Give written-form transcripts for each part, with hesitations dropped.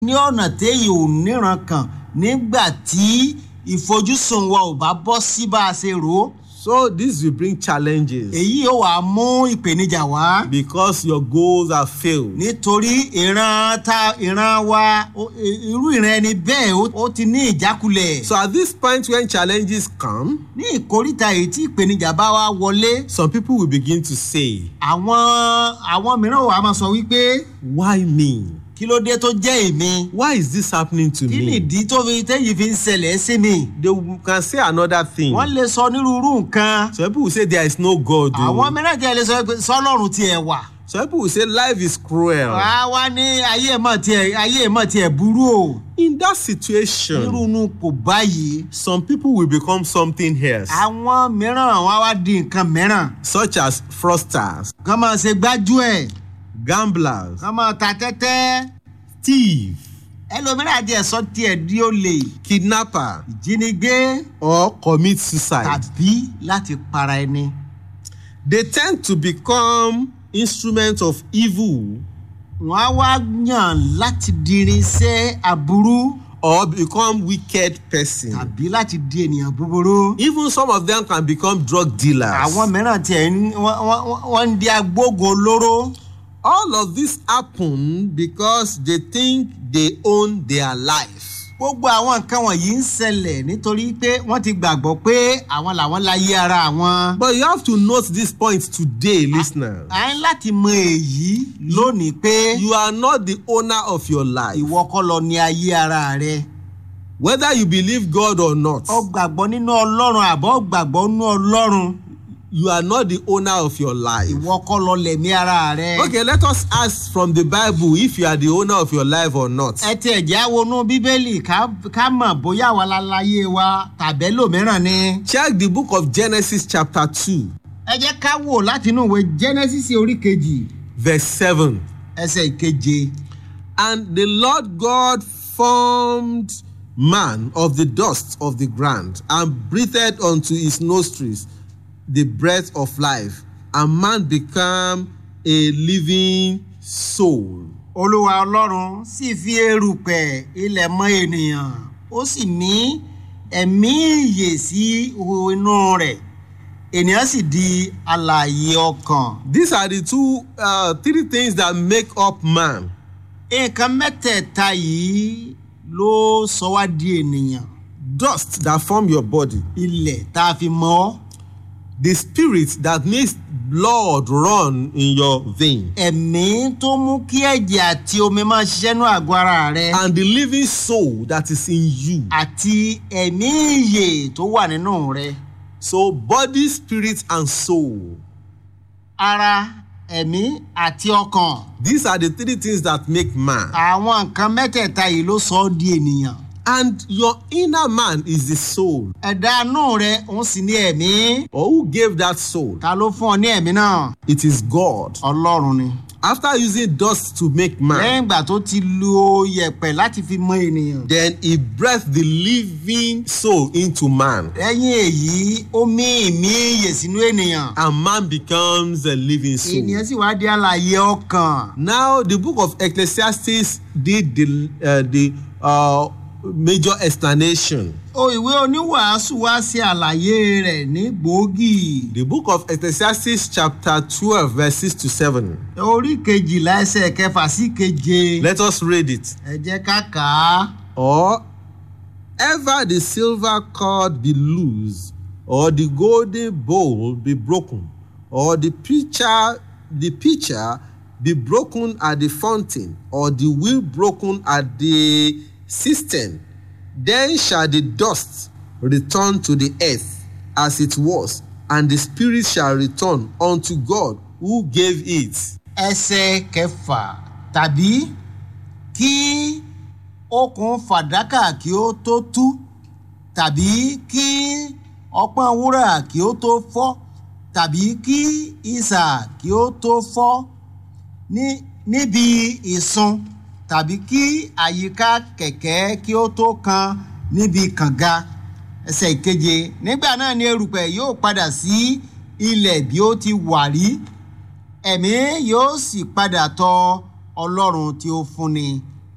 ní ọ̀nà téyì ò níran kan nígbà tí ìfojúsùn wa ò bá bọ́ sí bá a ṣe rò ó. So this will bring challenges. Èyí yóò wá mú ìpèníjà wá. Because your goals are failed. Nítorí ìran wa irú ìran ẹni bẹ́ẹ̀ ó ti ní ìjákulẹ̀. So at this point when challenges come, ní ìkóríta èyí tí ìpèníjà bá wá wọlé, some people will begin to say, àwọn mìíràn wà máa sọ wípé, why me? Kí ló dé tó jẹ́ èmi? Why is this happening to me? Kí nìdí tó fi tẹ́yìn fi ń ṣẹlẹ̀ sí mi? They can say another thing. Wọ́n lè sọ onírúurú nǹkan. Some people will say there is no God. Àwọn mìíràn tí a lè sọ pé sọ́lọ́run tiẹ̀ wà. Some people will say life is cruel. Wá ní ayé mọ̀ tiẹ̀ burú o. In that situation, irú kò báyìí. some people will become something else. Àwọn mìíràn wọ́n wá di nǹkan mìíràn. Such as fraudsters, Kán máa ṣe gbájú ẹ̀. gamblers, Kán máa ta tẹ́tẹ́. thieves, Ẹlòmíràn àti ẹ̀sọ́ tiẹ̀ di olè. kidnapper, Ìjínigbé or commit suicide. tàbí láti para ẹni. They tend to become instruments of evil Wọ́n á wá yàn láti di irinṣẹ́ aburú or become wicked persons. tàbí láti di ènìyàn búburú. Even some of them can become drug dealers. Àwọn mìíràn tiẹ̀ wọ́n ń di agbógun olóró. All of this happen because they think they own their life. Gbogbo àwọn nǹkan wọ̀nyí ń ṣẹlẹ̀ nítorí pé wọ́n ti gbàgbọ́ pé àwọn làwọn láyé ara àwọn. But you have to note this point today, listeners. À ń láti mọ èyí lónìí pé You are not the owner of your life. ìwọ kọ́ ló ní ayé ara rẹ. Whether you believe God or not, Ó gbàgbọ́ nínú Ọlọ́run àbọ̀ ó gbàgbọ́ nínú Ọlọ́run. you are not the owner of your life. Ìwọ kọ́ ló lẹ̀mí ara rẹ. Okay, let us ask from the Bible if you are the owner of your life or not. Ẹ ti ẹ̀jẹ̀ wọnú Bíbélì ká mọ̀ bóyá àwa la láyé wa tàbí ẹlòmíràn ni. Check the book of Genesis chapter 2, Ẹ jẹ́ ká wò láti inú ìwé Genesis orí kejì verse 7. ẹsẹ̀ ìkeje. And the Lord God formed man of the dust of the ground and breathed unto his nostrils the breath of life, and man became a living soul. Olúwa Ọlọ́run sì fi erùpẹ̀ ilẹ̀ mọ́ ènìyàn, ó sì mí ẹ̀mí ìyè sí inú rẹ̀, ènìyàn sì di alààyè ọkàn. These are the three things that make up man. Nǹkan mẹ́tẹ̀ẹ̀ta yìí ló sọ wá di ènìyàn. Dust that form your body. Ilẹ̀ tá a fi mọ́ ọ́. The spirit that makes blood run in your vein. Ẹ̀mí tó mú kí ẹ̀jẹ̀ àti omi máa ṣiṣẹ́ nú àgọ́ ara rẹ. And the living soul that is in you. Àti ẹ̀mí ìyè tó wà nínú rẹ. So body, spirit and soul. Ara, ẹ̀mí àti ọkàn. These are the three things that make man. Àwọn nǹkan mẹ́tẹ̀ẹ̀ta yìí ló sọ ọ́ di ènìyàn. And your inner man is the soul. Ẹ̀dá inú rẹ òun sì ní ẹ̀mí. Or who gave that soul? Ta ló fún ọ ní ẹ̀mí náà? It is God. Ọlọ́run ni. After using dust to make man, Lẹ́yìn ìgbà tó ti lo yẹ̀pẹ̀ láti fi mọ ènìyàn. then he breathed the living soul into man. Lẹ́yìn èyí ó mí ìmí ìyè sínú ènìyàn. And man becomes a living soul. Ènìyàn sì wá di alààyè ọkàn. Now the book of Ecclesiastes did the major explanation. Ìwé oníwàásù wá sí àlàyé rẹ̀ ní gbòógì. The book of Ecclesiastes chapter 12 verses 6 to 7. Orí kejìlá ẹsẹ̀ kẹfà sí keje. Let us read it. Ẹ jẹ́ ká kà á. Or ever the silver cord be loose, or the golden bowl be broken, or the pitcher be broken at the fountain, or the wheel broken at the cistern, then shall the dust return to the earth as it was, and the spirit shall return unto God who gave it. Ẹsẹ̀ kẹfà tàbí kí okùn fàdákà kí ó tó tú, tàbí kí ọpọ́n wúrà kí ó tó fọ́, tàbí kí isà kí ó tó fọ́ níbi ìsun, tàbí kí àyíká kẹ̀kẹ́ kí ó tó kan níbi kànga. Ẹsẹ̀ ìkeje, nígbà náà ni erùpẹ̀ yóò padà sí ilẹ̀ bí ó ti wà rí, ẹ̀mí yóò sì padà tọ̀ Ọlọ́run tí ó fúnni.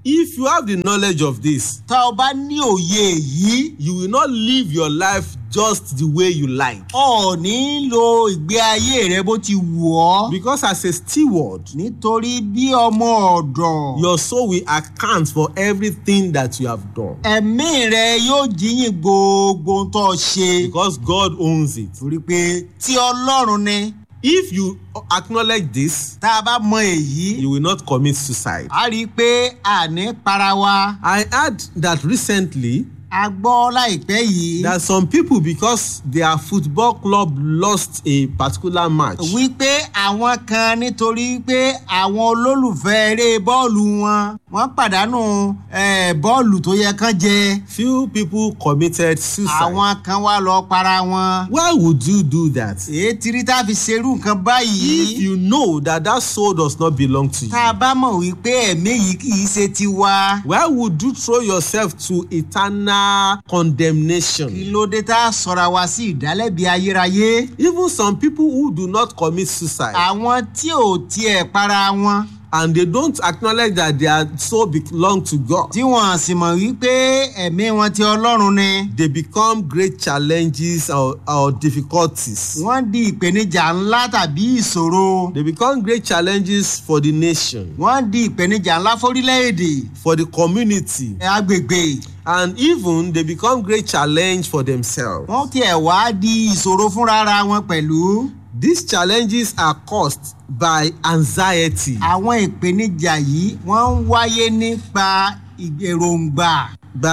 If you have the knowledge of this, tá o bá ní òye yìí, you will not live your life just the way you like. ò ní lo ìgbé ayé rẹ bó ti wù ọ́. Because as a steward, Nítorí bí ọmọ ọ̀dọ̀, your soul will account for everything that you have done. ẹ̀mí rẹ yóò jíyìn gbogbo ohun tó ṣe. Because God owns it. Torí pé tí Ọlọ́run ni, If you acknowledge this, tá a bá mọ èyí, you will not commit suicide. a rí i pé àní para wa. I heard that recently A gbọ́ láìpẹ́ yìí that some people, because their football club lost a particular match, wípé àwọn kan nítorí pé àwọn olólùfẹ́ eré bọ́ọ̀lù wọ́n pàdánù bọ́ọ̀lù tó yẹ kán jẹ. few people committed suicide. Àwọn kan wá lọ para wọn. Why would you do that? Èé tiri tá a fi ṣerú nǹkan If báyìí. you know that that soul does not belong to Tá a you, bá mọ̀ wípé ẹ̀mí yìí kì í ṣe tiwa. why would you throw yourself to eternal condemnation? Kí ló dé tá a sọ̀ra wa sí ìdálẹ́bi ayérayé? Even some people who do not commit suicide Àwọn tí ò tiẹ̀ para wọn, and they don't acknowledge that their soul belong to God, tí wọ́n sì mọ̀ wípé ẹ̀mí wọn ti Ọlọ́run ni. they become great challenges or difficulties. Wọ́n di ìpèníjà ńlá tàbí ìṣòro. They become great challenges for the nation, Wọ́n di ìpèníjà ńlá fórílẹ̀-èdè, for the community, agbègbè. and even they become great challenge for themselves. Wọ́n tiẹ̀ wá di ìṣòro fúnra ara wọn pẹ̀lú. These challenges are caused by anxiety, Àwọn ìpèníjà yìí wọ́n ń wáyé nípa èròǹgbà.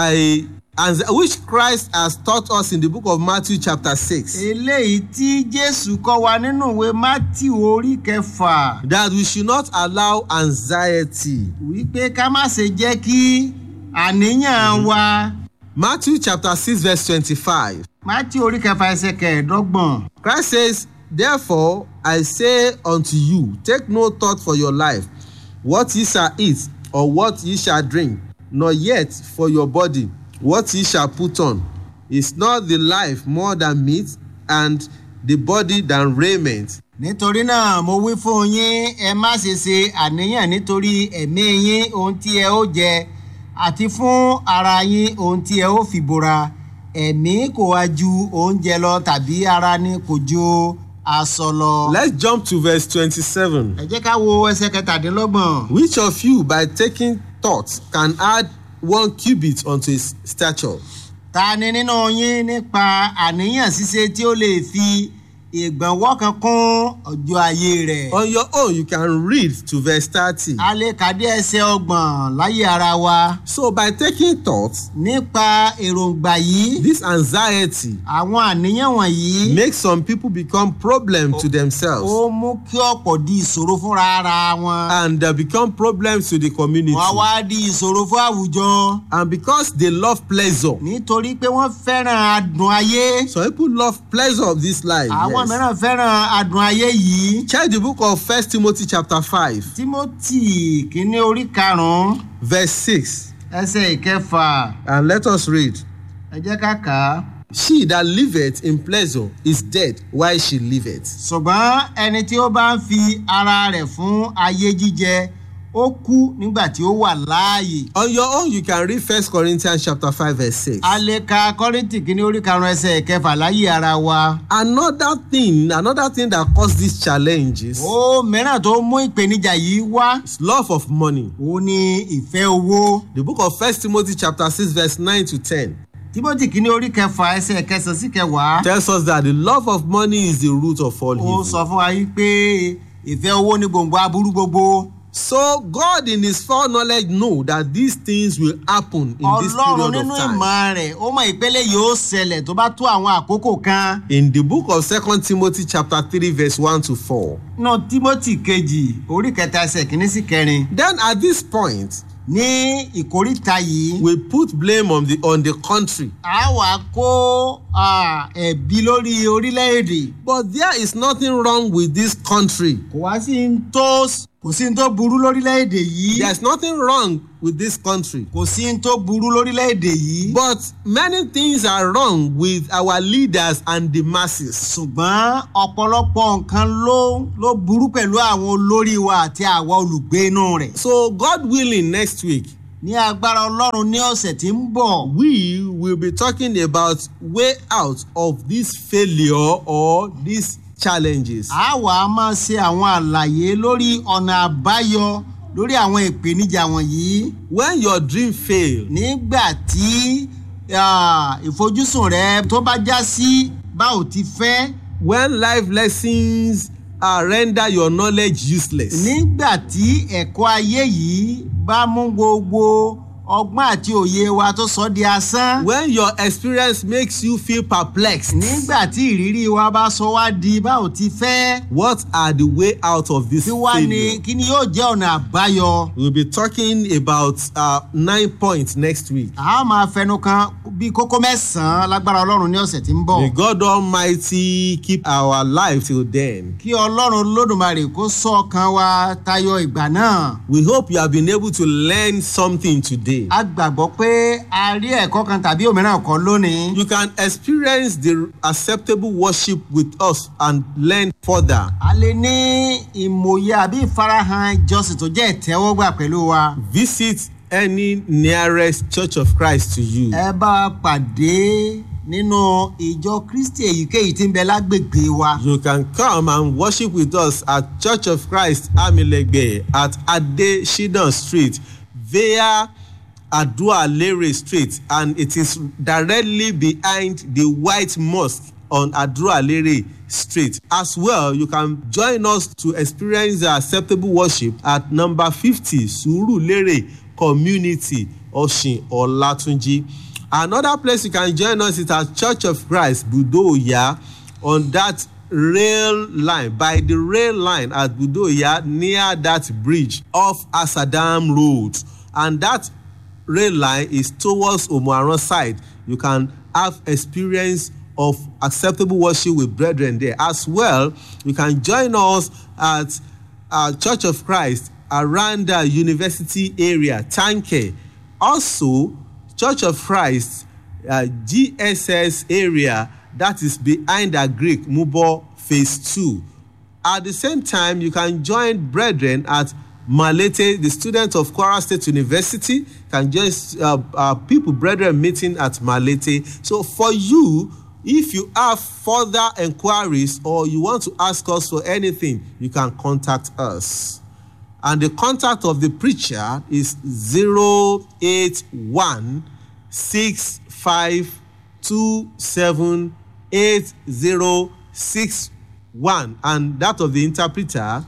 which Christ has taught us in the book of Matthew chapter 6. Eléyìí tí Jésù kọ́ wa nínú ìwé Mátíù orí 6. That we should not allow anxiety. Wípé ká má ṣe jẹ́ kí àníyàn wa. Matthew chapter 6 verse 25. Mátíù orí 6 ẹsẹ̀ 25. Christ says, therefore I say unto you, take no thought for your life, what ye shall eat, or what ye shall drink, nor yet for your body, what ye shall put on. Is not the life more than meat, and the body than raiment? Nítorí náà mo wí fún yín, ẹ má ṣe ṣe àníyàn nítorí ẹ̀mí yín ohun tí ẹ ó jẹ, àti fún ara yín ohun tí ẹ ó fi bora. Ẹ̀mí kò wá ju oúnjẹ lọ, tàbí ara ni kò ju aṣọ lọ. Let's jump to verse 27. Ẹ jẹ́ ká wo ẹsẹ̀ 27. Which of you by taking thought can add 1 cubit unto his stature? Ta ni nínú yín nípa àníyàn ṣíṣe tí ó lè fi ìgbọ̀nwọ́ kan kún ọjọ́ ayé rẹ̀? On your own, you can read to verse 30. A lè kà dé ẹsẹ̀ 30 láyé ara wa. So by taking thought, Nípa èròǹgbà yìí, this anxiety àwọn àníyàn wọ̀nyí makes some people become problem to themselves, ó mú kí ọ̀pọ̀ di ìṣòro fúnra ara wọn. and they become problems to the community. Wọ́n wá di ìṣòro fún àwùjọ. And because they love pleasure, Nítorí pé wọ́n fẹ́ràn adùn ayé. some people love pleasure of this life. Àwọn Yes. mìíràn fẹ́ràn adùn ayé yìí. Check the book of 1 Timothy chapter 5, Tímótì kínní orí 5 verse 6, ẹsẹ̀ 6. and let us read. Ẹ jẹ́ ká kà á. She that liveth in pleasure is dead while she liveth. Ṣùgbọ́n ẹni tí ó bá ń fi ara rẹ̀ fún ayé jíjẹ, ó kú nígbà tí ó wà láàyè. On your own, you can read 1 Corinthians chapter 5 verse 6. A lè ka Kọ́ríńtì kínní orí 5 ẹsẹ̀ 6 láyé ara wa. Another thing that causes these challenges Ó mìíràn tó mú ìpèníjà yìí wá, is love of money. ó ní ìfẹ́ owó. The book of 1 Timothy chapter 6 verse 9 to 10 Tímótì kínní orí 6 ẹsẹ̀ 9 sí 10. tells us that the love of money is the root of all Ó evil. sọ fún wa yìí pé ìfẹ́ owó ní gbòǹgbò aburú gbogbo. So God in his foreknowledge know that these things will happen in this Ọlọ́run period nínú of time. ìmọ̀ rẹ̀, ó mọ ìpele yóò ṣẹlẹ̀ tó bá tó àwọn àkókò kan. In the book of 2 Timothy chapter 3 verse 1 to 4. Náà Tímótì kejì orí 3 ẹsẹ̀ 1 sí 4. Then at this point, Ní ìkóríta yìí, we put blame on the country. a wá kó ẹ̀bi lórí orílẹ̀-èdè. But there is nothing wrong with this country. Kò sí ní tó burú lórílẹ̀-èdè yìí. There is nothing wrong with this country. Kò sí ní tó burú lórílẹ̀-èdè yìí. But many things are wrong with our leaders and the masses. Ṣùgbọ́n ọ̀pọ̀lọpọ̀ nǹkan ló burú pẹ̀lú àwọn olórí wa àti àwa olùgbé inú rẹ̀. So God willing, next week ní agbára Ọlọ́run ní ọ̀sẹ̀ tí ń bọ̀. We will be talking about way out of this failure or these challenges. A wà á máa ṣe àwọn àlàyé lórí ọ̀nà àbáyọ lórí àwọn ìpèníjà wọ̀nyí. When your dream fail, Nígbà tí ìfojúsùn rẹ tó bá já sí bá ò ti fẹ́. when life lessons render your knowledge useless, Nígbà tí ẹ̀kọ́ ayé yìí bá mú gbogbo ọgbọ́n àti òye wa tó sọ di asán. when your experience makes you feel perplexed, Nígbà tí ìrírí wa bá sọ wá di bá ò ti fẹ́. what are the way out of this Kí wá ni failure? kí ni yóò jẹ́ ọ̀nà àbáyọ? We'll be talking about 9 points next week. A máa fẹnu kan bí kókó 9 lágbára Ọlọ́run ní ọ̀sẹ̀ tí ń bọ̀. May God Almighty keep our life till then. Kí Ọlọ́run Olódùmarè kó ṣọ́ ọkàn wa tayọ ìgbà náà. We hope you have been able to learn something today. A gbàgbọ́ pé a rí ẹ̀kọ́ kan tàbí òmíràn kọ́ lónìí. You can experience the acceptable worship with us and learn further. A lè ní ìmòye àbí ìfarahàn ìjọsìn tó jẹ́ ìtẹ́wọ́gbà pẹ̀lú wa. Visit any nearest Church of Christ to you. Ẹ bá a pàdé nínú ìjọ Kristi èyíkéyìí tí ń bẹ lágbègbè wa. You can come and worship with us at Church of Christ Amilegbe at Adeshidan Street via Adualere Street, and it is directly behind the White Mosque on Adualere Street. As well, you can join us to experience the acceptable worship at number 50 Surulere Community, Oshin Olatunji. Another place you can join us is at Church of Christ Budoya on that rail line, by the rail line at Budoya near that bridge off Asadam Road, and that rail line is towards Omuaran side. You can have experience of acceptable worship with brethren there. As well, you can join us at Church of Christ around the university area, Tanke. Also, Church of Christ GSS area, that is behind the Greek Mubo phase 2. At the same time, you can join brethren at Malete. The students of Kwara State University can join people brethren meeting at Malete. So for you, if you have further enquiries or you want to ask us for anything, you can contact us. And the contact of the preacher is 08165278061, and that of the interpreter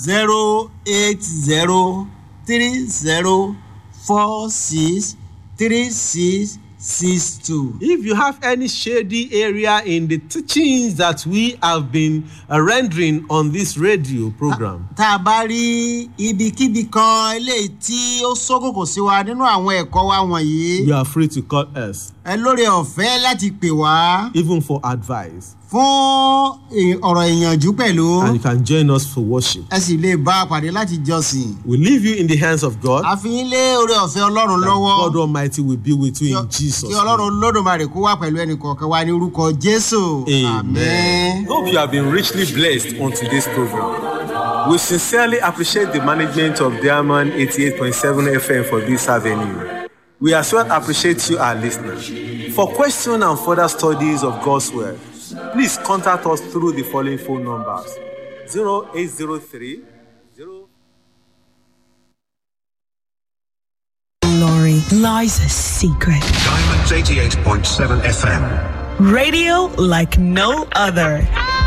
08030463662. If you have any shady area in the teachings that we have been rendering on this radio program, Tá a bá rí ibikíbi kan eléyìí tí ó ṣókùnkùn sí wa nínú àwọn ẹ̀kọ́ wa wọ̀nyí, you are free to call us, ẹ lórí ọ̀fẹ́ láti pè wá even for advice, fún ọ̀rọ̀ ìyànjú pẹ̀lú. and you can join us for worship. Ẹ sì lè bá a pàdé láti jọ́sìn. We leave you in the hands of God. A fi yín lé oore ọ̀fẹ́ Ọlọ́run That lọ́wọ́. God Almighty will be with you in Jesus' Kí Ọlọ́run name. Olódùmarè kó wà pẹ̀lú ẹnì kọ̀ọ̀kan wa ní orúkọ Jésù. Amen. Hope you have been richly blessed on today's program. We sincerely appreciate the management of Diamond 88.7 FM for this avenue. We as well appreciate you, our listeners. For questions and further studies of God's Word, please contact us through the following phone numbers: 0803 Glory lies a secret. Diamonds 88.7 FM. Radio like no other.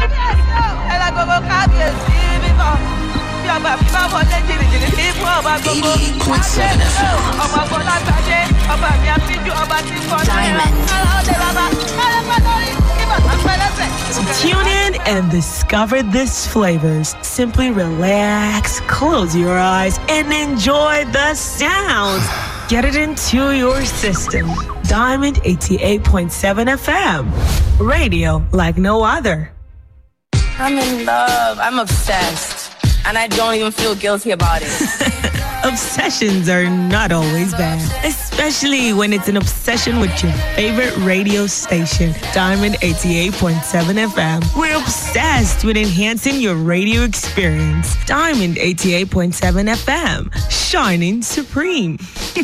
Tune in and discover these flavors. Simply relax, close your eyes, and enjoy the sounds. Get it into your system. Diamond 88.7 FM. Radio like no other. I'm in love. I'm obsessed. And I don't even feel guilty about it. obsessions are not always bad, especially when it's an obsession with your favorite radio station, Diamond 88.7 FM. We're obsessed with enhancing your radio experience. Diamond 88.7 FM, shining supreme.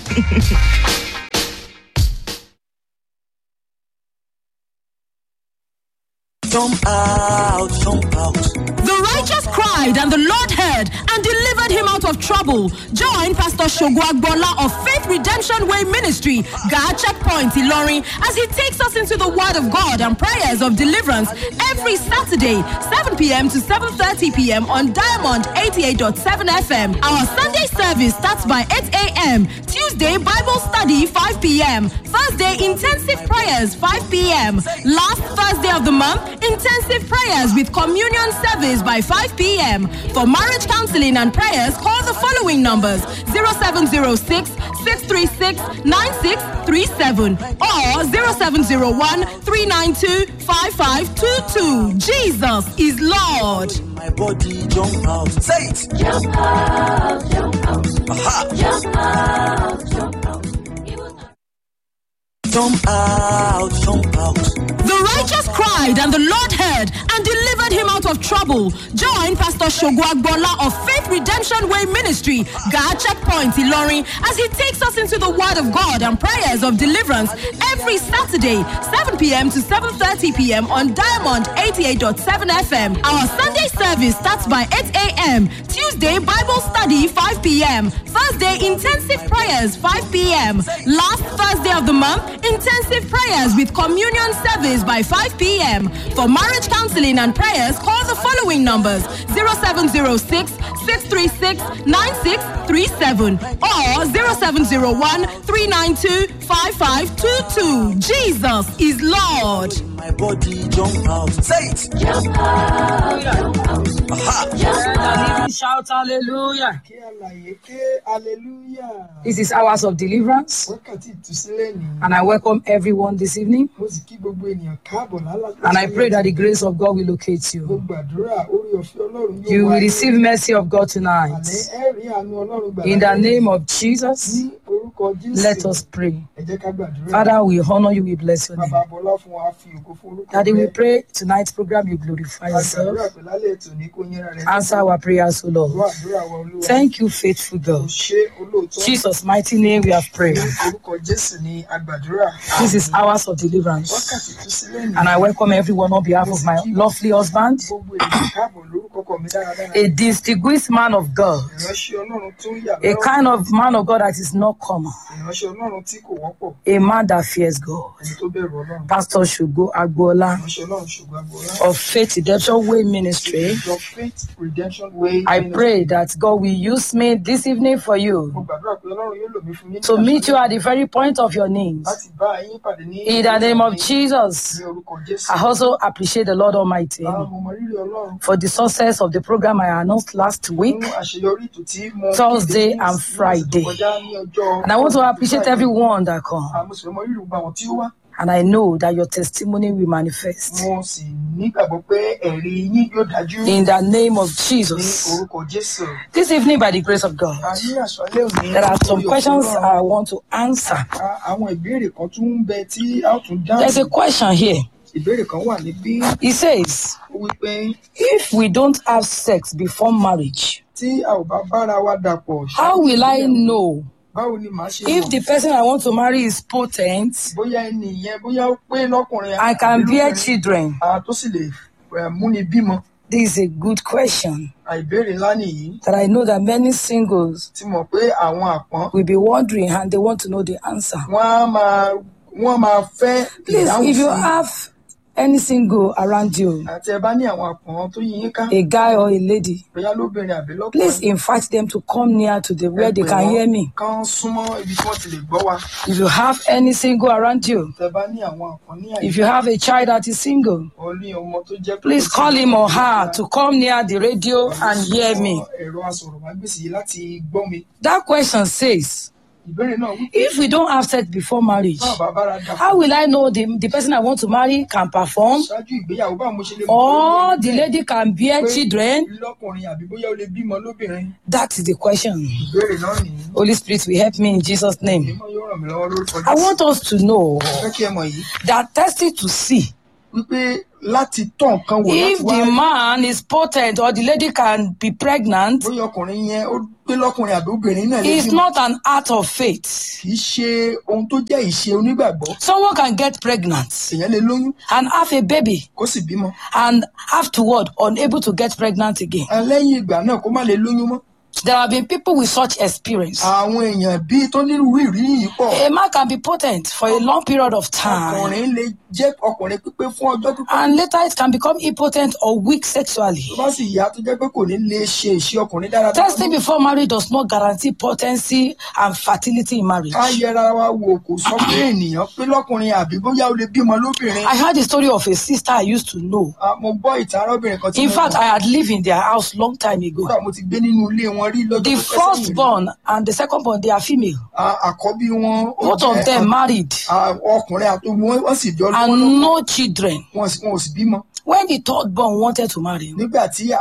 Jump out, jump out. The righteous cried, and the Lord heard and delivered him out of trouble. Join Pastor Shogo Agbola of Faith Redemption Way Ministry, God Checkpoint, Ilorin, as he takes us into the Word of God and prayers of deliverance every Saturday, 7 p.m. to 7:30 p.m. on Diamond 88.7 FM. Our Sunday service starts by 8 a.m. Tuesday, Bible study, 5 p.m. Thursday, intensive prayers, 5 p.m. Last Thursday of the month, intensive prayers with communion service by 5 p.m. For marriage counseling and prayers, call the following numbers: 0706-636-9637 or 0701-392-5522. Jesus is Lord. My body jump out. Say it. Jump out, jump out. Aha. Jump out, jump out. Jump out, jump out. The righteous cried, and the Lord heard and delivered him out of trouble. Join Pastor Shogo Agbola of Faith Redemption Way Ministry, God Checkpoint, Ilorin, as he takes us into the Word of God and prayers of deliverance every Saturday, 7 p.m. to 7:30 p.m. on Diamond 88.7 FM. Our Sunday service starts by 8 a.m. Tuesday, Bible study, 5 p.m. Thursday, intensive prayers, 5 p.m. Last Thursday of the month, intensive prayers with communion service by 5 p.m. For marriage counseling and prayers, call the following numbers: 0706-636-9637 or 0701-392-5522. Jesus is Lord. My body jump out. Say it. Jump out, jump out. Aha. Jump out. Shout hallelujah. Hallelujah. This is Hours of Deliverance, Wákàtí ìtúsílẹ̀ ni. and I welcome everyone this evening. Mo sì kí gbogbo ènìyàn káàbọ̀ lálàá. And I pray that the grace of God will locate you. Mo gbàdúrà orí ọ̀fẹ́ Ọlọ́run yóò You will wáyé. receive mercy of God tonight. Àlẹ́ ẹ rí àánú Ọlọ́run gbà In the lálẹ́ name yìí. of Jesus, Ní orúkọ Jésù. let us pray. Ẹ jẹ́ ká gbàdúrà. Father, we honor you, we bless your name. Bàbá Bọ́lá fún wa fi ògo fún orúkọ Daddy, we rẹ. pray tonight's program, you glorify A yourself. gbàdúrà pé lálẹ́ ètò ní kó yẹra rẹ̀. Answer our prayers, O Gbọ́ Lord. àdúrà wa Olúwa. Thank you, faithful Kò God. ṣe olóòótọ́. Jesus' mighty name we have prayed. Ní orúkọ Jésù ni a gbàdúrà. This is Hours of Deliverance. Wákàtí ìtúsílẹ̀ ni. And I welcome everyone on behalf of my lovely husband, Gbogbo ènìyàn káàbọ̀ lórúkọ ọkọ mi dáradára. a distinguished man of God, Ìránṣẹ́ Ọlọ́run tó ń yà a kind of man of God that is not common, Ìránṣẹ́ Ọlọ́run tí kò wọ́pọ̀. a man that fears God. Ẹni tó bẹ̀rù Ọlọ́run. Pastor Shogo Agbola Ìránṣẹ́ Ọlọ́run ṣùgbọ́n agbóra. of Faith Redemption Way Ministry. Your Faith Redemption Way. I pray that God will use me this evening for Mo you gbàdúrà pé Ọlọ́run yóò lò mí fún yín. to meet you at the very point of your needs. Láti bá yín pàdé ní. In the name of Jesus, Ní orúkọ Jésù. I also appreciate the Lord Almighty Mo mọ rírì Ọlọ́run. for the success of the program I announced last week, Fún àṣeyọrí ètò tí mo. Thursday kéde ní and ọ̀sẹ̀ tó Friday. kọjá ní ọjọ́. And I want to appreciate everyone that come. Mo sì fẹ́ mọ rírì gbogbo àwọn tí ó wá. And I know that your testimony will manifest. Mo sì nígbàgbọ́ pé ẹ̀rí yín yóò dájú. In the name of Ní Jesus. orúkọ Jésù. This evening, by the grace of God, A ní àṣálẹ́ òní. there are some Orí ọ̀fẹ́ questions Ọlọ́run. I want to answer. Àwọn ìbéèrè kan tún ń bẹ tí a ó tún There's a dáhùn. question here. Ìbéèrè kan wà níbí. It says, Ó wí pé if we don't have sex before marriage, tí a ò bá bára wa dàpọ̀. how will I know Báwo ni màá ṣe if mọ̀? the person I want to marry is potent, Bóyá ẹni yẹn bóyá ó pé lọ́kùnrin. I can àbí bear lóbìnrin. children? Tó sì lè múni bímọ. This is a good question Ìbéèrè ńlá nìyí. that I know that many singles Tí mọ̀ pé àwọn àpọ́n will be wondering and they want to know the answer. wọ́n máa fẹ́ Please, ìdáhùn if you sí. have any single around you, Àti ẹ bá ní àwọn àpọ́n tó yí yín ká. a guy or a lady, Bóyá lóbìnrin àbí lọ́kùnrin. please invite them to come near to the where they can hear me. Kán súnmọ́ ibi tí wọ́n ti lè gbọ́ wa. If you have any single around you, Tẹ bá ní àwọn àpọ́n ní if you have a child that is single, ó ní ọmọ tó jẹ́ pé please kò sí call him or ọmọ her to come near the radio and hear me. Ẹ̀rọ asọ̀rọ̀mágbèsì yìí láti gbọ́ mi. That question says, ìbéèrè náà wí If we don't have sex before marriage, náà bá bára dà how will I know the person I want to marry can perform, ṣáájú ìgbéyàwó báwo mo ṣe lè or the lady can bear children? lọ́kùnrin àbí bóyá o lè bímọ lóbìnrin. That is the question. ìbéèrè náà nìyí. Holy Spirit will help me in Jesus' name. mímọ́ yóò ràn mí lọ́wọ́ lórúkọ I Jésù. want us to know fẹ́ kí ẹ mọ̀ yìí that testing to see wípé láti tọ́ nǹkan wò if láti wá the man is potent or the lady can be pregnant bóyá ọkùnrin yẹn ó gbé lọ́kùnrin àbí obìnrin náà lè is bímọ. not an act of faith. kì í ṣe ohun tó jẹ́ ìṣe onígbàgbọ́. Someone can get pregnant èèyàn lè lóyún and have a baby kó sì bímọ. and afterward unable to get pregnant again. lẹ́yìn ìgbà náà kó má lè lóyún mọ́. There have been people with such experience. àwọn èèyàn bíi tó nírú ìrírí yìí pọ̀. A man can be potent for a long period of time, ọkùnrin lè jẹ́ ọkùnrin pípé fún ọjọ́ pípẹ́. and later it can become impotent or weak sexually. tó bá sì yá tó jẹ́ pé kò ní lè ṣe ìṣe ọkùnrin dáradára. Testing before marriage does not guarantee potency and fertility in marriage. ká yẹra wa wò kò sọ pé ènìyàn pé lọ́kùnrin àbí bóyá o lè bímọ lóbìnrin. I heard the story of a sister I used to know. mo gbọ́ ìtàn arábìnrin kan tí In mo fact, mọ̀. I had lived in their house long time ago. kódà mo ti gbé nínú ilé wọn rí lọ́jọ́ The tó pẹ́ sẹ́yìn rí. firstborn and the secondborn, they are female. àkọ́bí wọn ó Both of jẹ́ them married ọkùnrin àti wọ́n sì jọ lọ́wọ́ and no children. wọn ò sì bímọ. When the thirdborn wanted to marry, nígbà tí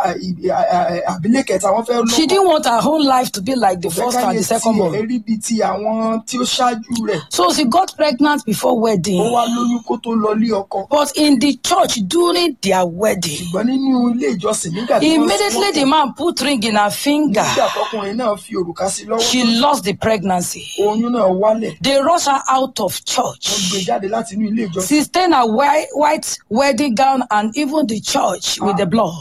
àbílẹ̀ kẹta wọn fẹ́ lọ́kọ. she didn't want her whole life to be like the first and the secondborn. ẹ̀rí bíi ti àwọn tí ó ṣáájú rẹ̀. So she got pregnant before ó wedding. wá lóyún kó tó lọ lé ọkọ. But in the church during their wedding, ṣùgbọ́n nínú ilé ìjọsìn nígbà tí wọ́n immediately the man put ring in her finger. nígbà tọkùnrin náà fi òrùka sí lọ́wọ́. She lost the pregnancy. oyún náà wálẹ̀. They rushed her out of wọ́n gbé church. jáde láti inú ilé ìjọsìn. She stained her white wedding gown and even the church with the blood.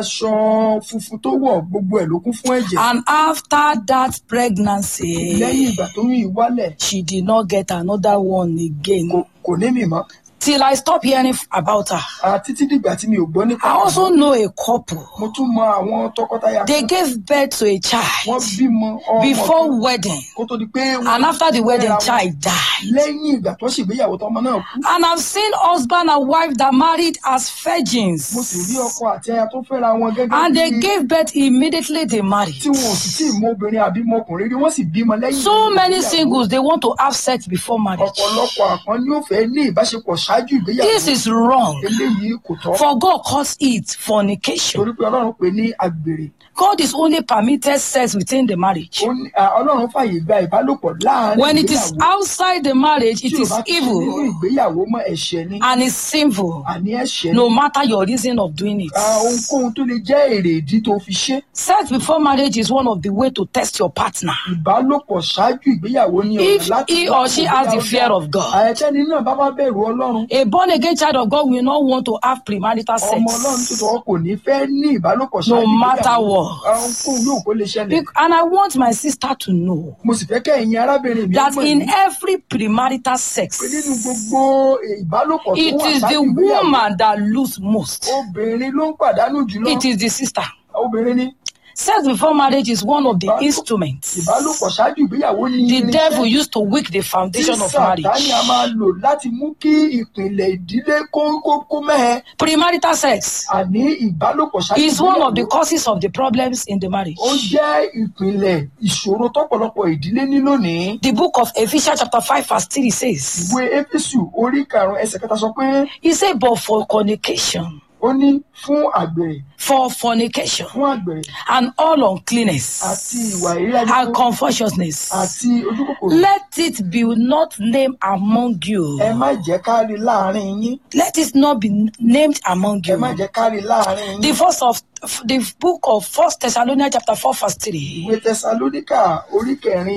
aṣọ funfun tó wọ̀ gbogbo ẹ̀ ló kún fún ẹ̀jẹ̀. And after that pregnancy, lẹ́yìn ìgbà tó yún ìwálẹ̀ she did not get another one again. kò ní mì mọ́. Till I stopped hearing about her. títí dìgbà tí mi ò gbọ́ nípa I also know a couple. mo tún mọ àwọn tọkọtaya They gave birth to a wọ́n child bímọ ọmọ before kan wedding. kó tó di pé And after the wedding, fẹ́ra wọn. child died. lẹ́yìn ìgbà tó ṣègbéyàwó tọmọ náà kú. And I've seen husband and wife that married as mo virgins. sì rí ọkọ àti aya tó fẹ́ra wọn gẹ́gẹ́ And they bí gave birth immediately they married. tí wọn ò sì tí ì mọ obìnrin àbí mọ ọkùnrin rí wọ́n sì bímọ lẹ́yìn So many ìgbéyàwó. singles, they want to have sex before marriage. ọ̀pọ̀lọpọ̀ àpọ́n ni ó fẹ́ ní ìbáṣepọ̀ ṣáájú ìgbéyàwó. This is wrong. eléyìí kò tọ́. For God calls it fornication. torí pé ọlọ́run pè ní àgbèrè. God is only permitted sex within the marriage. Ọlọ́run fàyè gba ìbálòpọ̀ láàárín When it is outside the marriage, it tí o is bá ti nínú evil ìgbéyàwó mọ́ ẹ̀ṣẹ̀ ni. and it's sinful, àní ẹ̀ṣẹ̀ no ni. matter your reason of doing it. ohunkóhun tó lè jẹ́ èrè ìdí tó fi ṣe. Sex before marriage is one of the way to test your partner. ìbálòpọ̀ ṣáájú ìgbéyàwó ni If he or she has the fear of God. àyẹ̀tẹ́ni náà bá bẹ̀rù ọlọ́run. A born-again child of God will not want to have premarital ọmọ ọlọ́run tó sex, tọ́ kò ní fẹ́ ní ìbálòpọ̀ no ṣáájú matter what. ohunkóhun yóò kó lè ṣẹlẹ̀. And I want my sister to know mo sì fẹ́ kẹ́yìn arábìnrin mi that mọ̀ in ní every premarital sex, pé nínú gbogbo ìbálòpọ̀ tó it wà is the ṣáájú ìgbéyàwó woman that lose most. obìnrin ló ń pàdánù jùlọ. It is the sister. obìnrin ni. Sex before marriage is one of the instruments ìbálòpọ̀ ṣáájú ìgbéyàwó ni the irinṣẹ́ devil used to weak the foundation of tí Sàtánì marriage. a máa lò láti mú kí ìpìlẹ̀ ìdílé kó mẹ́hẹ. Premarital sex àní ìbálòpọ̀ ṣáájú is one of the ìgbéyàwó causes of the problems in the marriage. ó jẹ́ ìpìlẹ̀ ìṣòro tọ́pọ̀lọpọ̀ ìdílé ní lónìí. The book of Ephesians chapter 5 verse 3 says, ìwé Éfésù orí 5 sọ pé he said, but for fornication, ó ní fún àgbèrè for fornication fún àgbèrè and all uncleanness àti ìwà ìríra and covetousness, àti ojúkòkòrò. let it be not named among you. ẹ má jẹ́ ká rí láàrin yín. Let it not be named among ẹ má you. jẹ́ ká rí láàrin The yín. the book of 1 Thessalonians chapter 4 verse 3. ìwé Tẹsalóníkà orí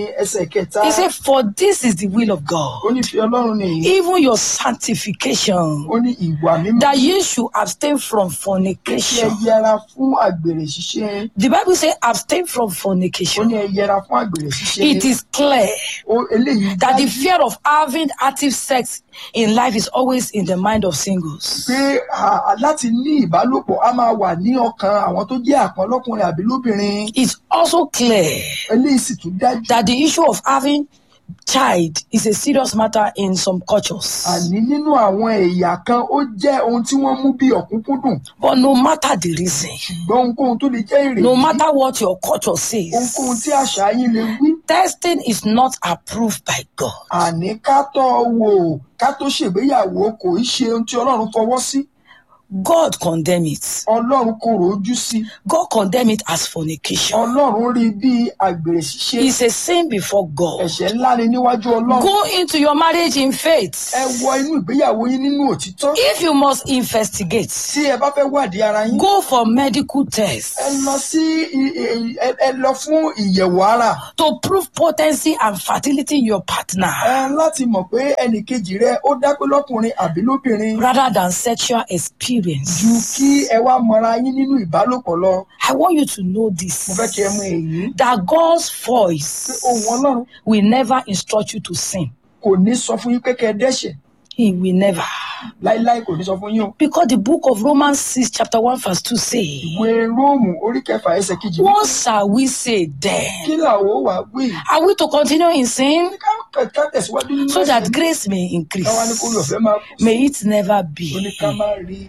4 He said, for this is the will of God, ó ní fi Ọlọ́run ní even your sanctification, ó ní ìwà mímọ́ that you should abstain from kí ẹ fornication. yẹra fún àgbèrè ṣíṣe. The Bible says, abstain from ó ní fornication. ẹ yẹra fún àgbèrè ṣíṣe. It is clear eléyìí that the dájú fear of having active sex in life is always in the mind of singles. pé láti ní ìbálòpọ̀ á máa wà ní ọkàn àwọn tó jẹ́ àpọ́n lọ́kùnrin àbí lóbìnrin. It's also clear eléyìí sì tún dájú that the issue of having child is a serious matter in some cultures. àní nínú àwọn ẹ̀yà kan ó jẹ́ ohun tí wọ́n mú bí ọ̀kúnkúndùn. But no matter the reason, ṣùgbọ́n ohunkóhun tó lè jẹ́ èrè no yìí, matter what your culture says, ohunkóhun tí àṣà yín lè wí, testing is not approved by God. àní ká tó wò ká tó ṣègbéyàwó kò í ṣe ohun tí Ọlọ́run fọwọ́ sí. God condemn it. Ọlọ́run korò ojú sí. God condemn it as fornication. Ọlọ́run rí bí àgbèrè ṣíṣe. It's a sin before God. Ẹ̀ṣẹ̀ ńlá ni níwájú Ọlọ́run. Go into your marriage in faith. Ẹ wọ inú ìgbéyàwó yín nínú òtítọ́. If you must investigate, Tí ẹ bá fẹ́ wádìí ara yín, go for medical tests ẹ lọ sí ẹ lọ fún ìyẹ̀wò ara. to prove potency and fertility in your partner Láti mọ̀ pé ẹnìkejì rẹ ó dápé lọ́kùnrin àbí lóbìnrin. rather than sexual experience. Ju kí ẹ wá mọra yín nínú ìbálòpọ̀ lọ. I want you to know this, Mo fẹ́ kí ẹ mọ èyí. that God's Pé voice ohùn Ọlọ́run will never instruct you to sin. kò ní sọ fún yín pé kẹ́ ẹ dẹ́ṣẹ̀. He will never. Láíláí kò ní sọ fún yín o. Because the book of Romans 6 chapter 1 verse 2 say, Ìwé Róòmù orí kẹfà ẹsẹ̀ kejì. what shall we say then? Kí làwọn ó wà wí? Are we to continue in sin Ká tẹ̀síwájú nínú so that ẹ̀ṣẹ̀. grace may Káwá ní increase? kó lè fẹ́ máa kú. May it never Ó ní be. ká má rí.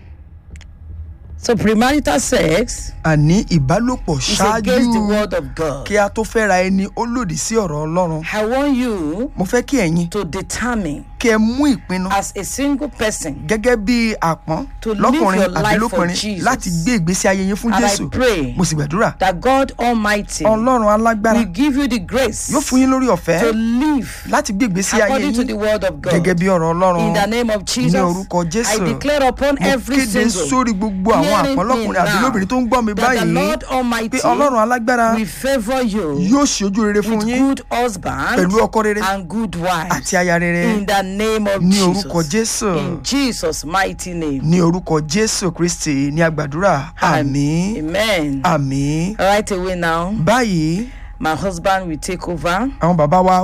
So premarital sex àní ìbálòpọ̀ is against the ṣáájú word of God. kí a tó fẹ́ra ẹni ó lòdì sí ọ̀rọ̀ Ọlọ́run. I want you Mo fẹ́ kí ẹ̀yin to determine kí ẹ mú ìpinnu as a single person, gẹ́gẹ́ bí àpọ́n To live lọ́kùnrin your àbí life for lóbìnrin Jesus. láti gbé ìgbésí ayé yín fún and I Jésù. pray Mo sì gbàdúrà that God Almighty Ọlọ́run alágbára will give you the grace yóò fún yín lórí ọ̀fẹ́ to live láti gbé ìgbésí ayé according to yín the word of gẹ́gẹ́ God. bí ọ̀rọ̀ Ọlọ́run. In the name of Jesus, ní orúkọ I Jésù declare upon mo every kéde single sórí gbogbo àwọn hearing àpọ́n me lọ́kùnrin àbí now lóbìnrin tó ń gbọ́ mi that the báyìí Lord Almighty pé Ọlọ́run alágbára will favour you yóò ṣe ojú rere fún with yín good husband pẹ̀lú ọkọ rere and good wife. àti aya rere In the name of ní orúkọ Jesus. Jésù. In Jesus' mighty name. ní orúkọ Jésù Kristi ní àgbàdúrà àmín Amen. àmín. Right away now, Báyìí my husband will take over. àwọn bàbá wa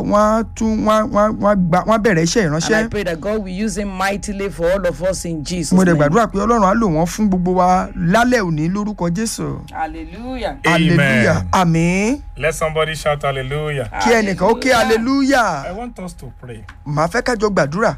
wọ́n bẹ̀rẹ̀ iṣẹ́ And I ìránṣẹ́. pray that God will use him mightily for all of us in Jesus' Mo dẹ̀ name. gbàdúrà pé Ọlọ́run á lò wọ́n fún gbogbo wa lálẹ́ òní lórúkọ Jésù. Hallelujah. Hallelujah. Àmín. Let somebody shout hallelujah. Kí ẹnìkan ó ké hallelujah. I want us to pray. Màá fẹ́ kájọ gbàdúrà.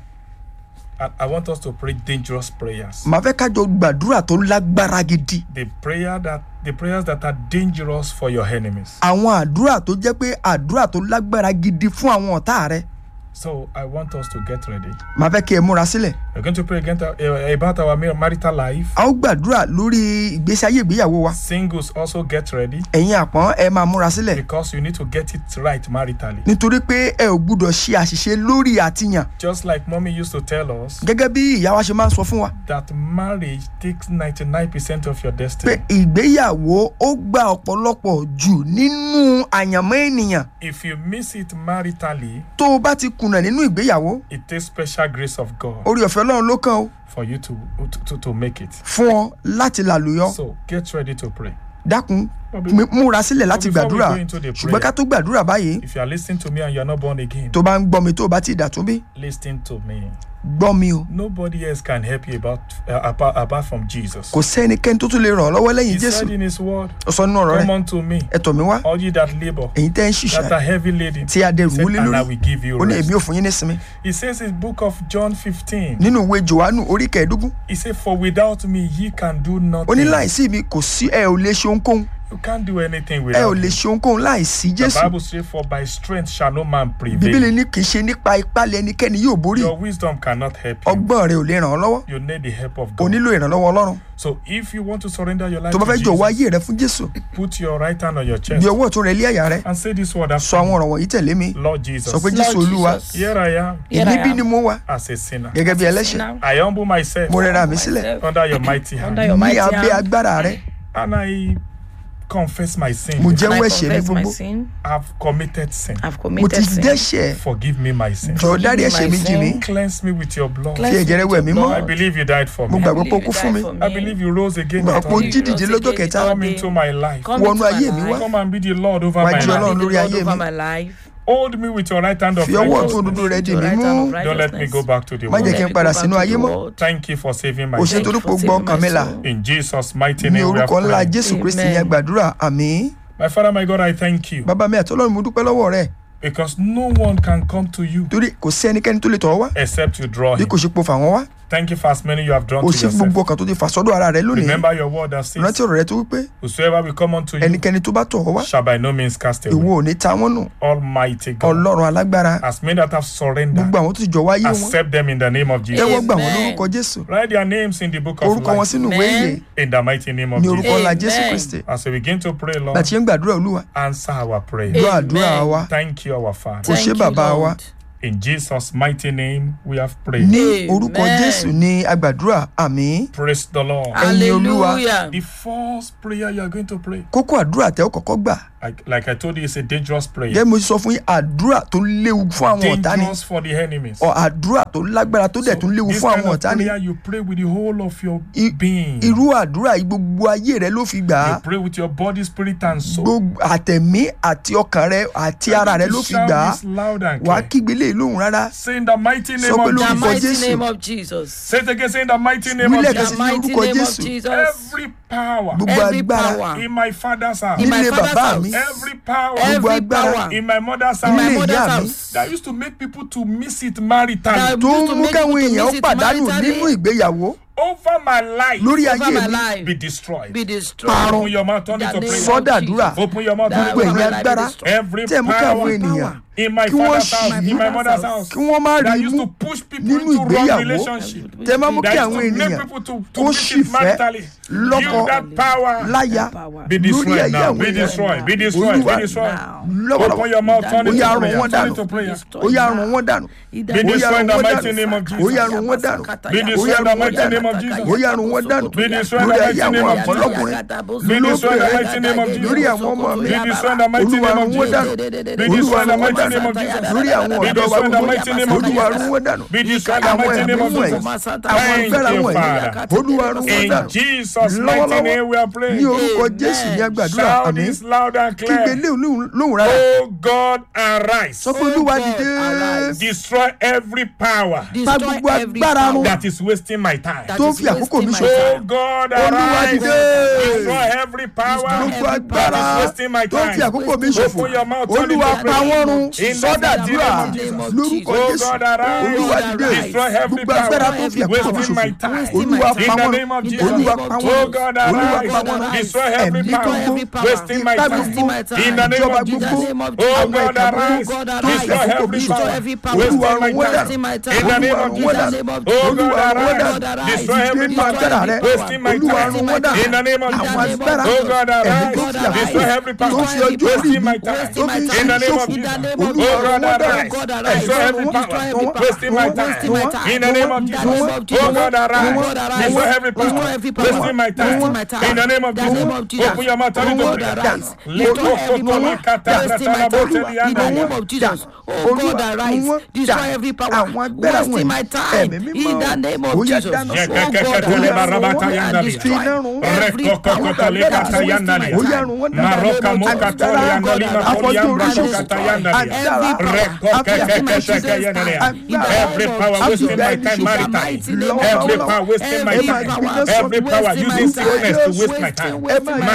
I want us to pray dangerous prayers. Màá fẹ́ kájọ gbàdúrà tó lágbára gidi. The prayers that are dangerous for your enemies. Àwọn àdúrà tó jẹ́ pé àdúrà tó lágbára gidi fún àwọn ọ̀tá rẹ. So I want us to get ready. Màá fẹ́ kí ẹ múra sílẹ̀. We're going to pray again about our marital life. A ó gbàdúrà lórí ìgbésí ayé ìgbéyàwó wa. Singles also get ready. Ẹ̀yin àpọ́n ẹ máa múra sílẹ̀. Because you need to get it right maritally. Nítorí pé ẹ ò gbúdọ̀ ṣe àṣìṣe lórí àtìyàn. Just like mommy used to tell us. Gẹ́gẹ́ bí ìyá wa ṣe máa ń sọ fún wa. That marriage takes 99% of your destiny. Pé ìgbéyàwó ó gba ọ̀pọ̀lọpọ̀ jù nínú àyànmọ́ ènìyàn. If you miss it maritally. Tó o bá ti kùnà nínú ìgbéyàwó. It takes special grace of God. Orí ọ̀fẹ́ Ọlọ́run ló kàn o. For you to make it. Fún ọ láti làlùyọ. So get ready to pray. Dákun múra sílẹ̀ láti gbàdúrà ṣùgbọ́n ká tó gbàdúrà báyìí. If you are listening to me and you are not born again. Tó bá ń gbọ́ mi tó o bá ti dàtún bí. Listen to me. Gbọ́ mi o. Nobody else can help you apart from Jesus. Kò sẹ́nikẹ́ni tó tún lè ràn ọ́ lọ́wọ́ lẹ́yìn He Jésù. said in his word. Ó sọ nínú ọ̀rọ̀ rẹ̀. Come unto me. Ẹ tọ̀ mí wá. All ye that labour. Èyí tẹ́ ń ṣiṣẹ́. That are heavy laden. Tí a dẹrù wọlé And I lórí. will give you Ó ní rest. èmi ò fún yín ní sinmi. He says in book of John 15. Nínú ìwé Jòhánù orí kẹẹ̀ẹ́dógún. He said for without me ye can do nothing. Ó ní láìsí mi kò sí ẹ ò lè ṣe ohunkóhun. You can't do anything Ẹ without ò lè ṣe ohunkóhun láìsí The Jésù. Bible says for by strength shall no man Bíbélì prevail. ní kì í ṣe nípa ipá lẹ ẹnikẹ́ni yóò borí. Your wisdom cannot help you. Ọgbọ́n rẹ ò lè ràn ọ́ lọ́wọ́. You need the help of O God. nílò ìrànlọ́wọ́ Ọlọ́run. So if you want to surrender your life Tó bá to fẹ́ jọ̀wọ́ Jesus, ayé rẹ fún Jésù. put your right hand on your chest Bí ọwọ́ ọ̀tún rẹ lé àyà rẹ. and say this word Sọ after àwọn me. ọ̀rọ̀ wọ̀nyí tẹ̀lé mi. Lord Jesus, Sọ pé Jésù Olúwa. here I am Níbí ni mo wà. as a sinner. Gẹ́gẹ́ bí ẹlẹ́ṣẹ̀. I humble myself Mo rẹra mi sílẹ̀. under your mighty hand. Ní abẹ́ agbára rẹ. And I confess my sin. Mo jẹ́wọ́ ẹ̀ṣẹ̀ mi gbogbo. I've committed sin. Mo ti dẹ́ṣẹ̀. Forgive me my sin. Jọ̀ọ́ dárí ẹ̀ṣẹ̀ mi jì mí. Cleanse me with your blood. Fi ẹ̀jẹ̀ rẹ wẹ̀ mí mọ́. I believe you died for Mo me. gbàgbọ́ pé ó kú fún mi. I believe you rose again. Mo gbàgbọ́ at pé ó all. jí dìde lọ́jọ́ kẹta. Come into my life. Wọnú ayé mi wá. Come and be the Lord over Wá my jẹ́ Ọlọ́run life. lórí ayé mi. Hold me with your right hand of Fi ọwọ́ ọ̀tún righteousness. òdodo rẹ dì mí mú. Don't let me go back to the Má jẹ́ kí n world. padà sínú ayé mọ́. Thank you for saving my O ṣe soul. torí pé o gbọ́ ọkàn mi là. In Jesus' mighty Ní name we are orúkọ ńlá praying. Jésù Kristi ní agbàdúrà. Àmín. My Father, my God, I thank you Bàbá mi àti Ọlọ́run mo dúpẹ́ lọ́wọ́ rẹ. Because no one can come to you torí kò sí ẹnikẹ́ni tó lè tọ̀ ọ́ wá except you draw bí him. kò ṣe po fà wọ́n wá. Thank you for as many you have drawn o to ṣe fún gbogbo yourself. ọkàn tó ti fà sọ́dọ̀ ara rẹ lónìí. Remember your word that rántí says, ọ̀rọ̀ rẹ tó wípé whosoever will come unto you ẹnikẹ́ni tó bá tọ̀ ọ́ wá shall by no means cast away. ìwọ ò ní ta wọ́n nù. Almighty God, ọlọ́run alágbára as many that have surrendered, gbogbo àwọn tó ti jọ wáyé wọn accept them in the name of Jesus. tẹ́wọ́ gbà wọ́n lórúkọ Jésù. Write their names in the book of orúkọ wọn life sínú ìwé ìyè in the mighty name of ní orúkọ Jesus. ńlá Jésù Kristi. As we begin to pray, Lord, bàtí ń gbàdúrà Olúwa answer our prayer. gbọ́ àdúrà wa Thank you, our kò Father. ṣe bàbá wa. In Jesus' mighty name, we have prayed. ní orúkọ Jésù ní agbàdúrà àmín. Praise the Lord. ẹ̀yin Olúwa. Hallelujah. The first prayer you are going to pray, kókó àdúrà tẹ́ ó kọ́kọ́ gbà. like I told you, it's a dangerous prayer. gẹ́gẹ́ mo sọ fún yín àdúrà tó léwu fún àwọn ọ̀tá ni. Dangerous for the enemies. àdúrà tó lágbára tó dẹ̀ tún léwu This fún kind àwọn of ọ̀tá ni. prayer you pray with the whole of your being. irú àdúrà yìí gbogbo ayé rẹ ló fi gbà á. You pray with your body, spirit, and soul. gbogbo àtẹ̀mí àti ọkàn rẹ àti ara rẹ ló fi gbà á. Shout this loud and wàá clear. kígbe lé lóhùn rárá. Say in the mighty name Sọ pé of lórúkọ The mighty Jesus. Jésù. name of Jesus. Say it again. Say in the mighty name of Wílẹ̀ Jesus. kẹsì The ní mighty orúkọ name of Jésù. Jesus. Every power gbogbo Every agbára power in my father's house. in my nílé father's bàbá house. mi. Every power gbogbo Every agbára power in my mother's in my house. Ilé mother's ìyá mi. house. That used to make people to miss it maritally. That tó used ń to mú make káwọn people to èèyàn miss it pàdánù maritally. nínú ìgbéyàwó Over my life. lórí Over ayé my mi. life. Be destroyed. Be destroyed. Open your mouth, turn it to The prayer. name Sọ́dàdúrà. of Jesus. Open your mouth, turn it gbogbo to ẹ̀yin prayer. agbára Every tẹ̀ mú káwọn power ènìyàn in my kí wọ́n father's house, ṣì in my mother's house, kí wọ́n má that rí used mú to push people nínú into wrong ìgbéyàwó relationship. tẹ́ máa mú kí That àwọn used to make ènìyàn people to kó miss sì it fẹ́ maritally. lọ́kọ You that power. láya Be lórí destroyed ayé now. àwọn Be èèyàn. destroyed. Be destroyed. Be Olúwa destroyed. lọ́wọ́lọ́wọ́ Open your mouth, turn ó it yá to run prayer. wọ́n Turn dànù it to prayer. ó yá run wọ́n dànù Be ó yá destroyed in run the wọ́n mighty dànù name of ó yá Jesus. run wọ́n dànù Be ó destroyed yá in the run wọ́n mighty name dànù of Jesus. ó yá run wọ́n dànù Be destroyed in lórí the ayé mighty name àwọn of Jesus. àkọlọ́kùnrin Be destroyed in the mighty name of lórí Jesus. àwọn ọmọ mi Be destroyed in the mighty Olúwa name run of wọ́n dànù Jesus. Be Olúwa destroyed in the run wọ́n mighty name dànù of Jesus. lórí àwọn Be ọ̀dọ́ wa destroyed in the gbogbo mighty name of Olúwa run Jesus. wọ́n dànù Be destroyed in the àwọn mighty name ẹ̀mí of wọ̀nyí Jesus. àwọn Thank afẹ́ra you, wọ̀nyí Father. Olúwa run wọ́n In dànù Jesus' mighty name we are lọ́wọ́lọ́wọ́ ní praying. orúkọ Jésù ní agbàdúrà Shout àmín this loud and kígbe clear. lé lóhùn rárá Oh God, arise. sọ pé Olúwa dìde Destroy every power pa gbogbo agbára run that is wasting my time. tó fi àkókò mi Oh ṣòfò God, Olúwa arise. dìde Destroy every power gbogbo that agbára is wasting my tó fi time. àkókò mi ṣòfò Open your mouth, turn it Olúwa to pa prayer. wọ́n run In the sọ́dàdúrà name of lórúkọ Oh Jésù God, arise. Olúwa dìde Destroy every gbogbo agbára tó power fi àkókò mi wasting my ṣòfò time. Olúwa In pa the wọ́n name of run Jesus. Olúwa pa wọ́n Oh run God, Olúwa arise. pa wọ́n run Destroy every ẹ̀mí power gbogbo wasting my ipá time. gbogbo In the name ìjọba of Jesus. gbogbo Oh àwọn God, ẹ̀ka arise. gbogbo tó fi Destroy àkókò mi every ṣòfò power Olúwa wasting my run wọ́n dànù time. In the name Olúwa of run wọ́n Jesus. dànù Oh God, Olúwa run wọ́n arise. dànù Destroy every ìdílé agbára rẹ power wasting my Olúwa run time. wọ́n dànù In the name of àwọn Jesus. agbára Oh God, ẹ̀mí arise. tó fi àkókò Destroy every tó power fi ọjọ́ orí wasting mi my time. tó fi In the name of ṣòfò Jesus. Olúwa Oh run God, wọ́n arise. dànù Destroy every power wasting my time. In the name of Jesus. Oh God, arise. Destroy every power wasting my time. In the name of Jesus. Open your mouth, turn it to prayer. Lift up your voice, In the name of Jesus. Oh God, arise. Destroy every power wasting my time. In the name of Jesus. Oh God, arise and destroy every power that is wasting my time. Every power wasting my time maritally. Every power wasting my time. Every power using sickness to waste my time.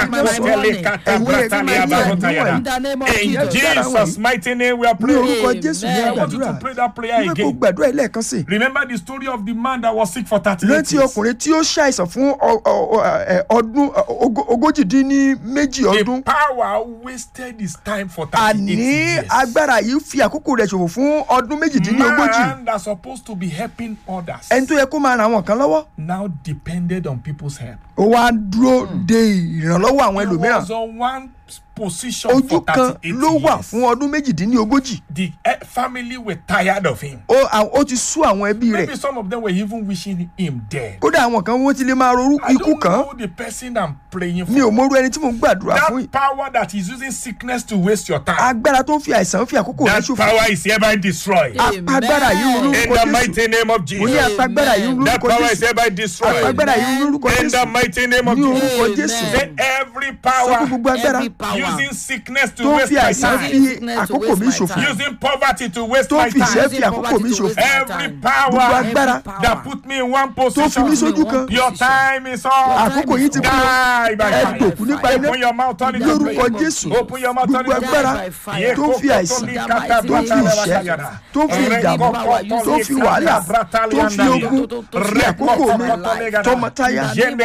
In Jesus' mighty name we are praying. I want you to pray that prayer again. Remember the story of the man that was sick for 38 years. ọkùnrin tí ó ṣàìsàn fún ọdún ogójìdínníméjì ọdún. The power wasted his time for 38 years. àní agbára yìí fi àkókò rẹ̀ ṣòfò fún ọdún méjìdínlógójì. Man that's supposed to be helping others. ẹni tó yẹ kó máa ran àwọn kan lọ́wọ́. Now depended on people's help. ó wá dúró de ìrànlọ́wọ́ àwọn ẹlòmíràn. He was on one position ojú for kan 38 ló wà years. fún ọdún méjìdínlógójì. The family were tired of him. ó ti sú àwọn ẹbí rẹ̀. Maybe some of them were even wishing him dead. kódà àwọn kan wọ́n ti lè máa ronú ikú kan. I don't know the person I'm praying for. mi ò mọ̀rú ẹni tí mò ń gbàdúrà fún yìí. That power that is using sickness to waste your time. agbára tó ń fi àìsàn fi àkókò rẹ̀ ṣòfò. That power is hereby destroyed. agbára yìí ń In the mighty name of Jesus. mo ní agbára yìí ń That power is hereby destroyed. agbára yìí ń lórúkọ In the mighty name of ní orúkọ Jesus. Jésù. Say every sọ power fún gbogbo agbára Using sickness to tó waste fi my àìsàn time. fi àkókò mi ṣòfò Using poverty to waste tó my fi ìṣẹ́ time. fi àkókò mi ṣòfò Every gbogbo power agbára that put me in one tó fi mí position. sójú kan Your time is up. àkókò yìí ti kú Die by ẹ fire. dòkú nípa iná Open your mouth, turn it to lórúkọ prayer. Jésù Open your mouth, turn gbogbo it to agbára prayer. tó fi àìsàn tó fi ìṣẹ́ tó fi ìdààmú tó fi wàhálà tó fi ogun fi àkókò mi tọmọtaya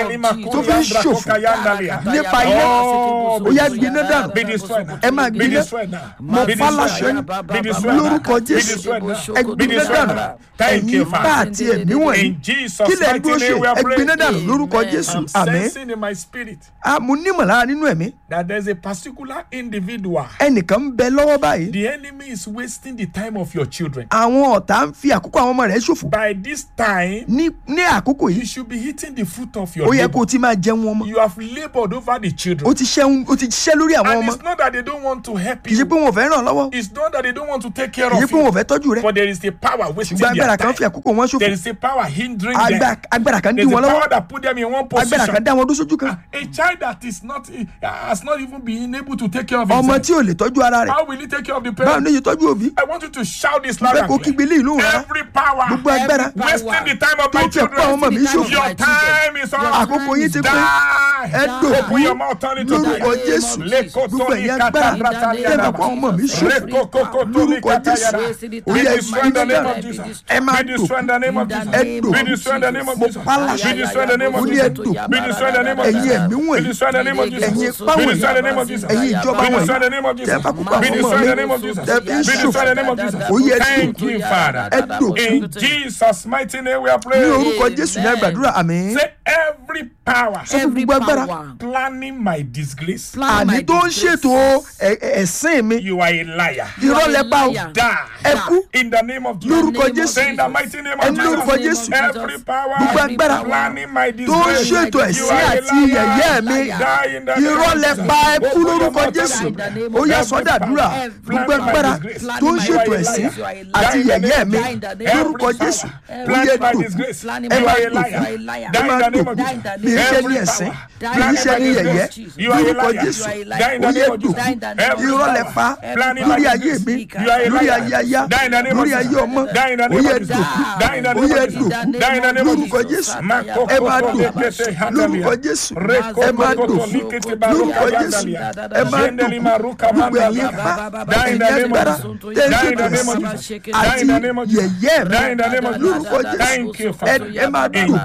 tó fi ń ṣòfò nípa iná ó yá gbiná dànù ẹ máa gbiná mo fà láṣẹ lórúkọ Jésù ẹ gbiná dànù ẹ̀yin bá àti ẹ̀mí wọ̀nyí kí lè dúró ṣe ẹ gbiná dànù lórúkọ Jésù àmín. Sensing in my spirit mo nímọ̀lára nínú ẹ̀mí that there's a particular individual. ẹnìkan ń bẹ lọ́wọ́ báyìí The enemy is wasting the time of your children. àwọn ọ̀tá ń fi àkókò àwọn ọmọ rẹ̀ ṣòfò By this time, ní àkókò you yìí should be hitting the fruit of your ó yẹ labor. kó o ti máa jẹun ọmọ You have labored over the children. ó ti ṣiṣẹ́ lórí àwọn And ọmọ it's not that they don't want to help kì í ṣe you. pé wọn ò fẹ́ ràn ọ́ lọ́wọ́ It's not that they don't want to take care kì í ṣe of pé wọn ò you. fẹ́ tọ́jú rẹ But there is a power wasting ṣùgbọ́n their agbára kan fi time. àkókò wọn ṣòfò There is a power hindering them. agbára kan dí There's a wọn lọ́wọ́ power that put them in one agbára kan position. dá wọn dúró sójú kan A child that is not has not even been able to take care of ọmọ himself. tí ò lè tọ́jú ara rẹ̀ How will he take care of the báwo parents? ni yóò tọ́jú òbí I want you to shout this fẹ́ loud kó and kígbe clear. lé ìlú wọn Every power gbogbo agbára wasting the time of tó my fi ẹ̀kọ́ àwọn ọmọ mi children. ṣòfò Your time is up. àkókò yín ti pé ẹ Die. Open your dòkú mouth, turn it to lórúkọ prayer. Jésù Leko gbogbo toni ẹ̀yin kata agbára brata tẹ́ bá liana. kọ́ àwọn ọmọ mi ṣòfò Reko koko toni lórúkọ kata Jésù yana. ó Be yẹ destroyed in the name of ìgbìmọ̀ Jesus. ẹ máa Be destroyed in the name of Jesus. ẹ Be dòkú destroyed in the name of mo Jesus. pálàṣẹ Be destroyed in the name ó of ní ẹ Jesus. dòkú Be destroyed in the name of ẹ̀yin Jesus. ẹ̀mí Be wọ̀nyí destroyed in the name of Jesus. ẹ̀yin Be ipá destroyed in wọ̀nyí the name of Jesus. ẹ̀yin ìjọba Be destroyed in the wọ̀nyí name of tẹ́ Jesus. bá kókó Be àwọn ọmọ destroyed in the mi name of Jesus. tẹ́ Be fi ń destroyed in the name of ṣòfò Jesus. ó yẹ Thank dòkú you, Father. ẹ dòkú In Jesus' mighty name we are ní praying. orúkọ Jésù ní àgbàdúrà àmín Say every power sọ fún gbogbo agbára planning my disgrace. àní tó ń ṣètò ẹ̀sìn mi You are a liar. irọ́ lẹ pa o Die. ẹ kú In the name of Jesus. lórúkọ Jésù Say in the mighty name of ẹni lórúkọ Jesus. Jésù Every power gbogbo agbára planning my tó ń disgrace. ṣètò You ẹ̀sìn are a àti yẹ̀yẹ́ mi Die in the name irọ́ of lẹ Jesus. pa ẹ kú Open your lórúkọ mouth, Jésù every ó yá sọ́dàdúrà power gbogbo planning my agbára disgrace. tó ń You ṣètò are a ẹ̀sìn liar. àti Die in the yẹ̀yẹ́ name mi of Jesus. lórúkọ Every Jésù power ó yẹ planning my dòkú disgrace. ẹ You máa are a dòkú liar. ẹ Die in máa the name dòkú of Jesus. bí iṣẹ́ ní Every ẹ̀sìn power bí planning iṣẹ́ my ní yẹ̀yẹ́ disgrace. You are a lórúkọ liar. Jésù Die in the ó yẹ name of dòkú Jesus. Every irọ́ lẹ pa power planning my lórí ayé disgrace. mi You are a lórí liar. ayé aya Die in the name of lórí ayé Jesus. ọmọ Die in the ó name yẹ of Jesus. dòkú Die in the ó name yẹ of Jesus. dòkú Die in the name of lórúkọ Jesus. Jésù ẹ máa dòkú lórúkọ Jésù ẹ máa dòkú lórúkọ Jésù ẹ máa dòkú gbogbo ẹ̀yin ipá ẹ̀yin agbára tẹ́sí àti yẹ̀yẹ́ mi lórúkọ Jésù ẹ máa dòkú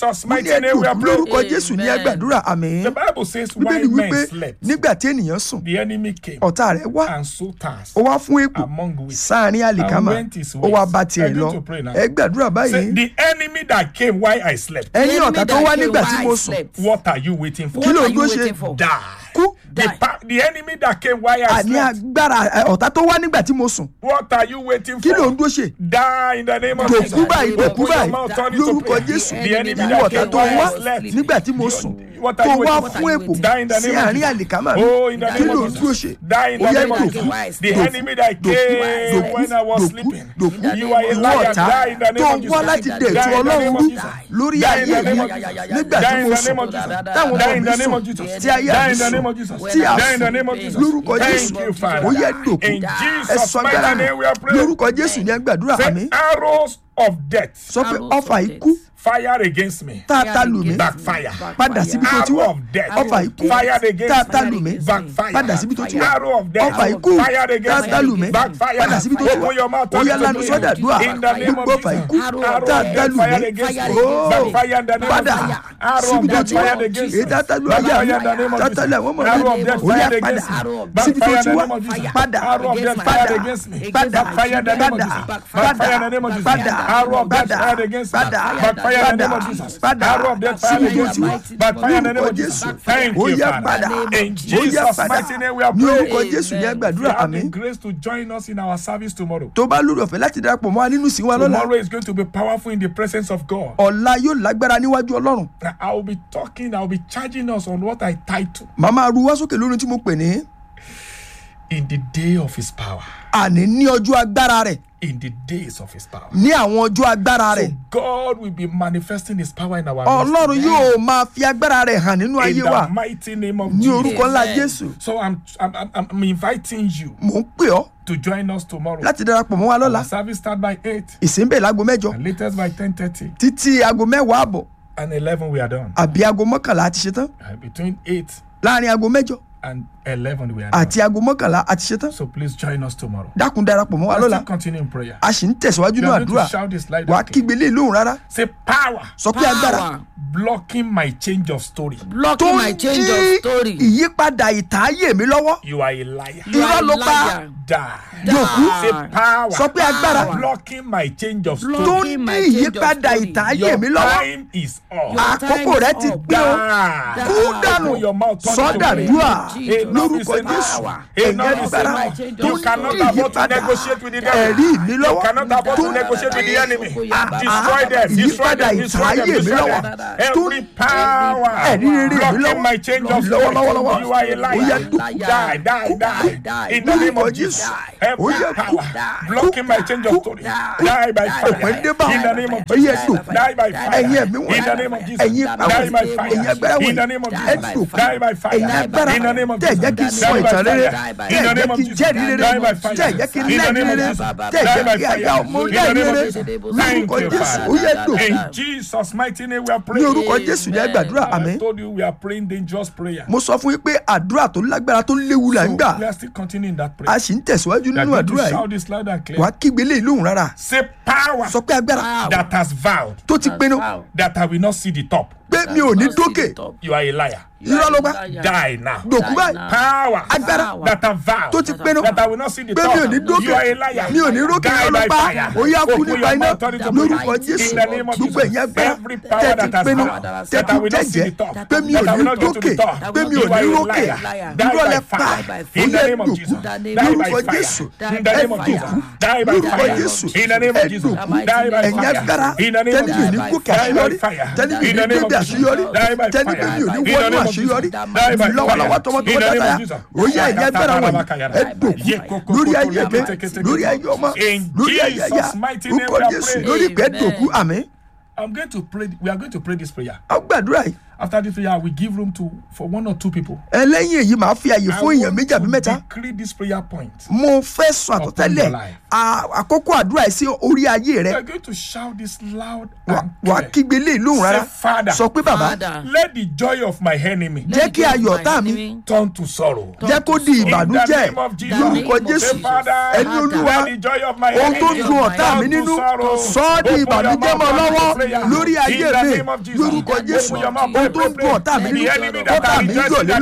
lórúkọ Jésù ní àgbàdúrà àmín. The Bible says Bíbélì while wípé men slept, nígbà tí ènìyàn sùn the enemy came ọ̀tá rẹ̀ wá and sowed tares ó wá fún èpò among wheat. sáàrin àlìkámà And went his ó wá ways. bá tiẹ̀ I need lọ to pray now. ẹ gbàdúrà Say, báyìí the enemy that came while I slept, ẹ̀yin ọ̀tá tó wá nígbà tí mo sùn what are you waiting for? kí ló ń dúró ṣe Die. kú The enemy that came while I àní slept, agbára ọ̀tá tó wá nígbà tí mo sùn what are you waiting kí ló for? ń dúró ṣe Die in the name of Jesus. dòkú báyìí dòkú Open your báyìí mouth, turn it to lórúkọ prayer. Jésù The enemy ìwọ that ọ̀tá came tó while wá I slept, nígbà tí mo sùn what tó are you wá waiting fún for? èpò Die in the sí name of àárín Jesus. àlìkámà Oh, in the kí name ló of ń dúró Jesus. ṣe Die in ó the yẹ name of dòkú Jesus. The enemy that came when I was sleeping, you are a ìwọ liar. ọ̀tá Die in the tó name of wá Jesus. láti Die dẹ̀ in ètò the Ọlọ́run name rú of Jesus. lórí Die ayé in the mi name of Jesus. nígbà Die tí in mo the sùn name of Jesus. táwọn Die ọmọ in mi the name sùn of Jesus. tí ayé Die mi in the sùn name of Jesus. tí a Die in the sùn name of Jesus. lórúkọ Jésù Thank you, ó Father. yẹ dòkú In ẹ Jesus' sọ mighty gbára name we are praying. lórúkọ Jésù ní àgbàdúrà Say àmín arrows of death sọ pé ọfà ikú fired against me. tata lù mí Backfire. padà síbi tó ti wá Arrow of death ọfà ikú fired against tata me. lù mí Backfire. padà síbi tó ti wá Arrow of death ọfà ikú fired against tata lù mí me. Backfire. padà síbi tó ti wá Open your mouth. ó yá lanu sọ́dà dùà In the name gbogbo of ọfà Jesus. ikú Arrow of tata death lù fired mí against me. ó Backfire in the name of padà Jesus. Arrow síbi of tó death ti wá fired against me. èyí tata lù ayé Backfire mi in the name of tata Jesus. lù àwọn ọmọ Arrow of mi death ó yá fired padà against me. síbi tó Backfire in ti the wá name of Jesus. padà Arrow of death fired against me. padà Backfire in the name of Jesus. Backfire in the name of Jesus. Arrow of death fired against me. Backfire in the name of Jesus. Arrow of death fired against me. Backfire in the name of Jesus. Thank you, Father. In Jesus' mighty name we are ní orúkọ praying. Jésù ní You àgbàdúrà have the àmín grace to join us in our service tomorrow. tó bá lórí ọ̀fẹ́ láti darapọ̀ mọ́ wa nínú ìsìn wa lọ́la Tomorrow is going to be powerful in the presence of God. ọ̀la yóò lágbára níwájú Ọlọ́run I will be charging us on what I title màá máa ru wá sókè lórí tí mo pè ní In the day of his power. àní ní ọjọ́ agbára rẹ̀. In the days of his power. ní àwọn ọjọ́ agbára rẹ̀. So God will be manifesting his power in our Ọlọ́run yóò máa fi agbára rẹ̀ hàn nínú ayé wa. In the mighty name of ní Jesus. orúkọ ńlá Jésù. So I'm inviting you. Mò ń pè ọ́. To join us tomorrow. Láti darapọ̀ mọ́ wa lọ́la. Our service start by 8. Ìsìn bẹ̀rẹ̀ láago 8. And latest by 10:30. Títí aago 10 àbọ̀. And 11 we are done. Àbí aago 11 àti ṣetán. Between 8. Láàrin aago 8. And 11 we are done. Àti aago 11 àti ṣetán. So please join us tomorrow. Dákun darapọ̀ mọ́ wa lọ́la. Let's continue in prayer. A sì ń tẹ̀síwájú ní àdúrà. Wà á kígbe lé lóhùn rárá. Say power. Sọ pé agbára. Blocking my change of story. Blocking my change of story. Ìyípadà ìtààyè mi lọ́wọ́. You are a liar. Irọ́ ló pa. Die. Yòókù. Say power. Sọ pé agbára. Blocking my change of story. Tó ní ìyípadà ìtààyè mi lọ́wọ́. Your time is up. Àkókò rẹ ti gbé o. Kú dànù. Sọ́dàdúrà. Lórúkọ Jésù. Ẹ̀yin agbára. Tó ní ìyípadà. Ẹ̀rí mi lọ́wọ́. You cannot afford to negotiate with the enemy. Destroy them. Destroy them. Destroy them. Destroy them. Every power blocking my change of story. You are a liar. Die, die, die. In the name of Jesus. Every power blocking my change of story. Die by fire. In the name of Jesus. Die by fire. In the name of Jesus. Die by fire. In the name of Jesus. Die by fire. In the name of Jesus. Die by fire. In the name of Jesus. Die by fire. In the name of Jesus. Die by fire. In the name of Jesus. Thank you, Father. In Jesus' mighty name we are praying. Jésù ní àgbàdúrà àmín. I told you we are praying dangerous prayer. Mo sọ fún yín pé àdúrà tó lágbára tó léwu là ń gbà. We are still continuing that prayer. A sì ń tẹ̀síwájú nínú àdúrà yìí. Wà á kígbe lé lóhùn rárá. Say power. Sọ pé agbára. That has vowed. Tó ti pinnu. That I will not see the top. Pé mi ò ní dókè. You are a liar. Irọ́ ló bá. Die now. Dòkú báyìí. Power. Agbára. That have vowed. Tó ti pinnu. That I will not see the top. Pé mi ò ní dókè. You are a liar. Mi ò ní rókè. Irọ́ ló bá. Ó yá kú nípa iná. Lórúkọ Jésù. Gbogbo ẹ̀yin agbára. Tẹ́tí pinnu. Tẹ́tí jẹ́jẹ́. Pé mi ò ní dókè. Pé mi ò ní rókè. Irọ́ lẹ pa. Ó yẹ dòkú. Lórúkọ Jésù. Ẹ dòkú. Lórúkọ Jésù. Ẹ dòkú. Ẹ̀yin agbára. Tẹ́lí mi ò ní gòkè àṣeyọrí. Tẹ́lí mi ò ní gbèbè àṣeyọrí. Tẹ́lí mi ò ní wọ́nú àṣeyọrí. Lọ́wọ́lọ́wọ́ tọmọtọmọ dáadáa. Ó yẹ ẹ̀yin agbára wọ̀nyí. Ẹ dòkú. Lórí ayé mi. Lórí ayé ọmọ. Lórí ayé àyà. Lórúkọ Jésù. Lórí ìpẹ́ dòkú. Àmín. I'm going to pray. We are going to pray this prayer. A gbàdúrà yìí. After this prayer, we give room for 1 or 2 people. Ẹlẹ́yìn èyí máa fi àyè fún èèyàn méjì àbí mẹ́ta. I want to decree this prayer point. Mo fẹ́ sọ àtọ̀tẹ́lẹ̀ àkókò àdúrà yìí sí orí ayé rẹ. We are going to shout this loud and clear. Wà á kígbe lé lóhùn rárá. Sọ pé bàbá. Let the joy of my enemy. Jẹ́ kí ayọ̀ ọ̀tá mi. Turn to sorrow. Jẹ́ kó di ìbànújẹ́. Lórúkọ Jésù. Ẹni Olúwa. Ohun tó dùn ọ̀tá mi nínú. Sọ ọ́ di ìbànújẹ́ mọ́ lọ́wọ́ lórí ayé mi. Lórúkọ Jésù. Ohun tó dùn ọ̀tá mi nínú. Ọ̀tá mi yọ̀ lé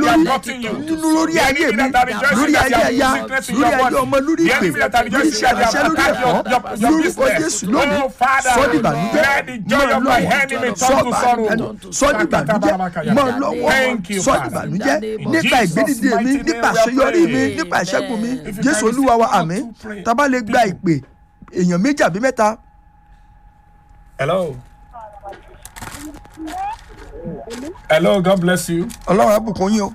lórí ayé mi. Lórí ayé aya. Lórí ayé ọmọ. Lórí ìpè. Lórí iṣẹ́ àṣẹ lórí ẹ̀kọ́. Lórúkọ Jésù lónìí. Sọ́ọ́dì ìbànújẹ́. Mọ̀ lọ́wọ́. Sọ́ọ́dì ìbànújẹ́. Mọ̀ lọ́wọ́. Sọ́ọ́dì ìbànújẹ́. Nípa ìgbédìde mi. Nípa àṣeyọrí mi. Nípa ìṣẹ́gun mi. Jésù Olúwa wa àmín. Tá bá lè gba ìpè èèyàn méjì àbí mẹ́ta. Hello. Hello, God bless you. Ọlọ́run á bùkún yín o.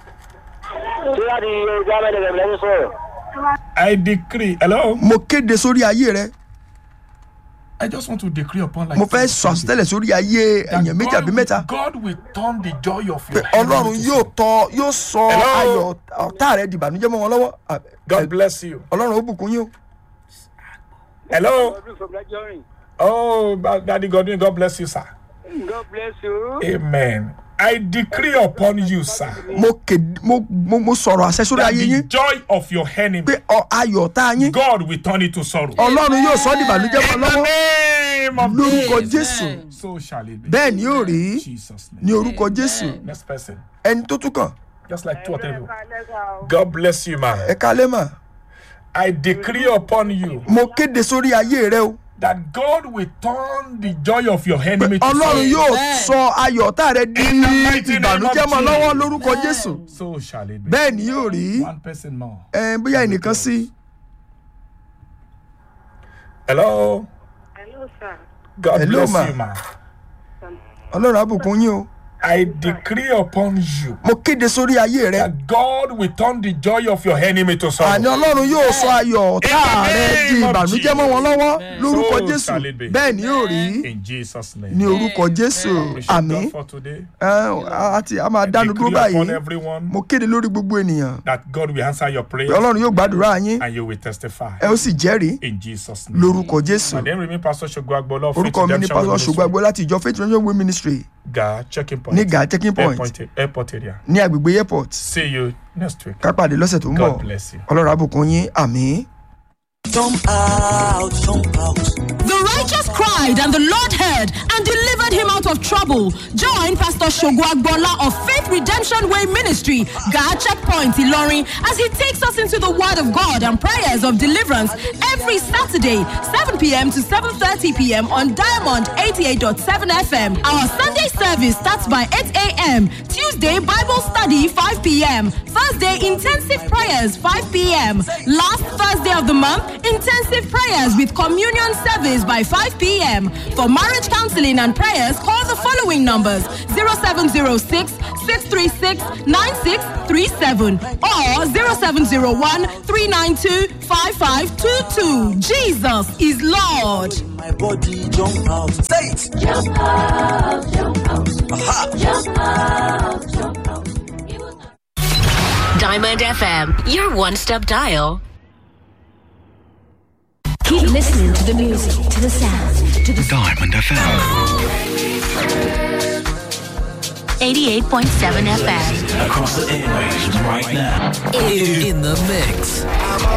I decree. Hello. Mo kéde sórí ayé rẹ. I just want to decree upon mo fẹ́ sọ àsọtẹ́lẹ̀ sórí ayé èèyàn méjì àbí mẹ́ta. God will turn the joy of your Ọlọ́run yóò sọ ayọ̀ ọ̀tá rẹ di ìbànújẹ́ mọ́ wọn lọ́wọ́. God bless you. Ọlọ́run ó bùkún yín o. Hello. Oh, Daddy Godwin, God bless you, sir. God bless you. Amen. I decree upon you, sir. Mo sọ̀rọ̀ àṣẹ sórí ayé yín. The joy of your enemy. Pé ayọ̀ ọ̀tá yín. God will turn it to sorrow. Ọlọ́run yóò sọ ọ́ di ìbànújẹ́ mọ́ lọ́wọ́. Lórúkọ Jésù. So shall it be. Bẹ́ẹ̀ ni yóò rí ní orúkọ Jésù. Next person. Ẹni tó tún kàn. Just like 2 or 3 people. God bless you, man. Ẹ kálẹ́ mà. I decree upon you. Mo kéde sórí ayé rẹ o. That God will turn the joy of your enemy to sorrow. Ọlọ́run yóò sọ ayọ̀ ọ̀tá rẹ di ìbànújẹ́ mọ́ lọ́wọ́ lórúkọ Jésù. So shall it be. Bẹ́ẹ̀ ni yóò rí. 1 person more. Bóyá ẹnìkan sí. Hello. Hello, sir. God bless you, ma. Ọlọ́run á bùkún yín o. I decree upon you mo kéde sórí ayé rẹ. that God will turn the joy of your enemy to sorrow. àní ọlọ́run yóò sọ ayọ̀ ọ̀tá rẹ di ìbànújẹ́ mọ́ wọn lọ́wọ́ lórúkọ So jésù shall it be. bẹ́ẹ̀ ni yóò rí In Jesus' name. ní orúkọ jésù We should àmín. go for today. àti a máa dánu dúró Decree upon báyìí everyone mo kéde lórí gbogbo ènìyàn that God will answer your pé prayer ọlọ́run yóò gbàdúrà yín and you will testify. ẹ ó sì jẹ́rìí In Jesus' name. lórúkọ jésù. My name remains Pastor Shogo Agbola of Faith orúkọ mi ní Redemption pásítọ̀ Ministry. ṣùgbọ́n àgbọ̀ láti ìjọ faith redemption way ministry Ga checking point. ní ga checking point Airport area. ní agbègbè airport. See you next week. ká pàdé lọ́sẹ̀ tó ń bọ̀ God bless you. ọlọ́run àbùkún yín àmín. Jump out, jump out. The righteous cried, and the Lord heard and delivered him out of trouble. Join Pastor Shogo Agbola of Faith Redemption Way Ministry, God Checkpoint Ilorin, as he takes us into the Word of God and prayers of deliverance every Saturday, 7 p.m. to 7:30 p.m. on Diamond 88.7 FM. Our Sunday service starts by 8 a.m. Tuesday, Bible study 5 p.m. Thursday, intensive prayers 5 p.m. Last Thursday of the month, intensive prayers with communion service by 5 p.m. For marriage counseling and prayers, call the following numbers: 0706 636 9637 or 0701 392 5522. Jesus is Lord. My body jump out. Say it. Jump out, jump out. Aha. Jump out, jump out. Diamond FM, your one-step dial. Keep listening to the music, to the sounds, to the Diamond FM. 88.7 FM. Across the airwaves right now. In the mix.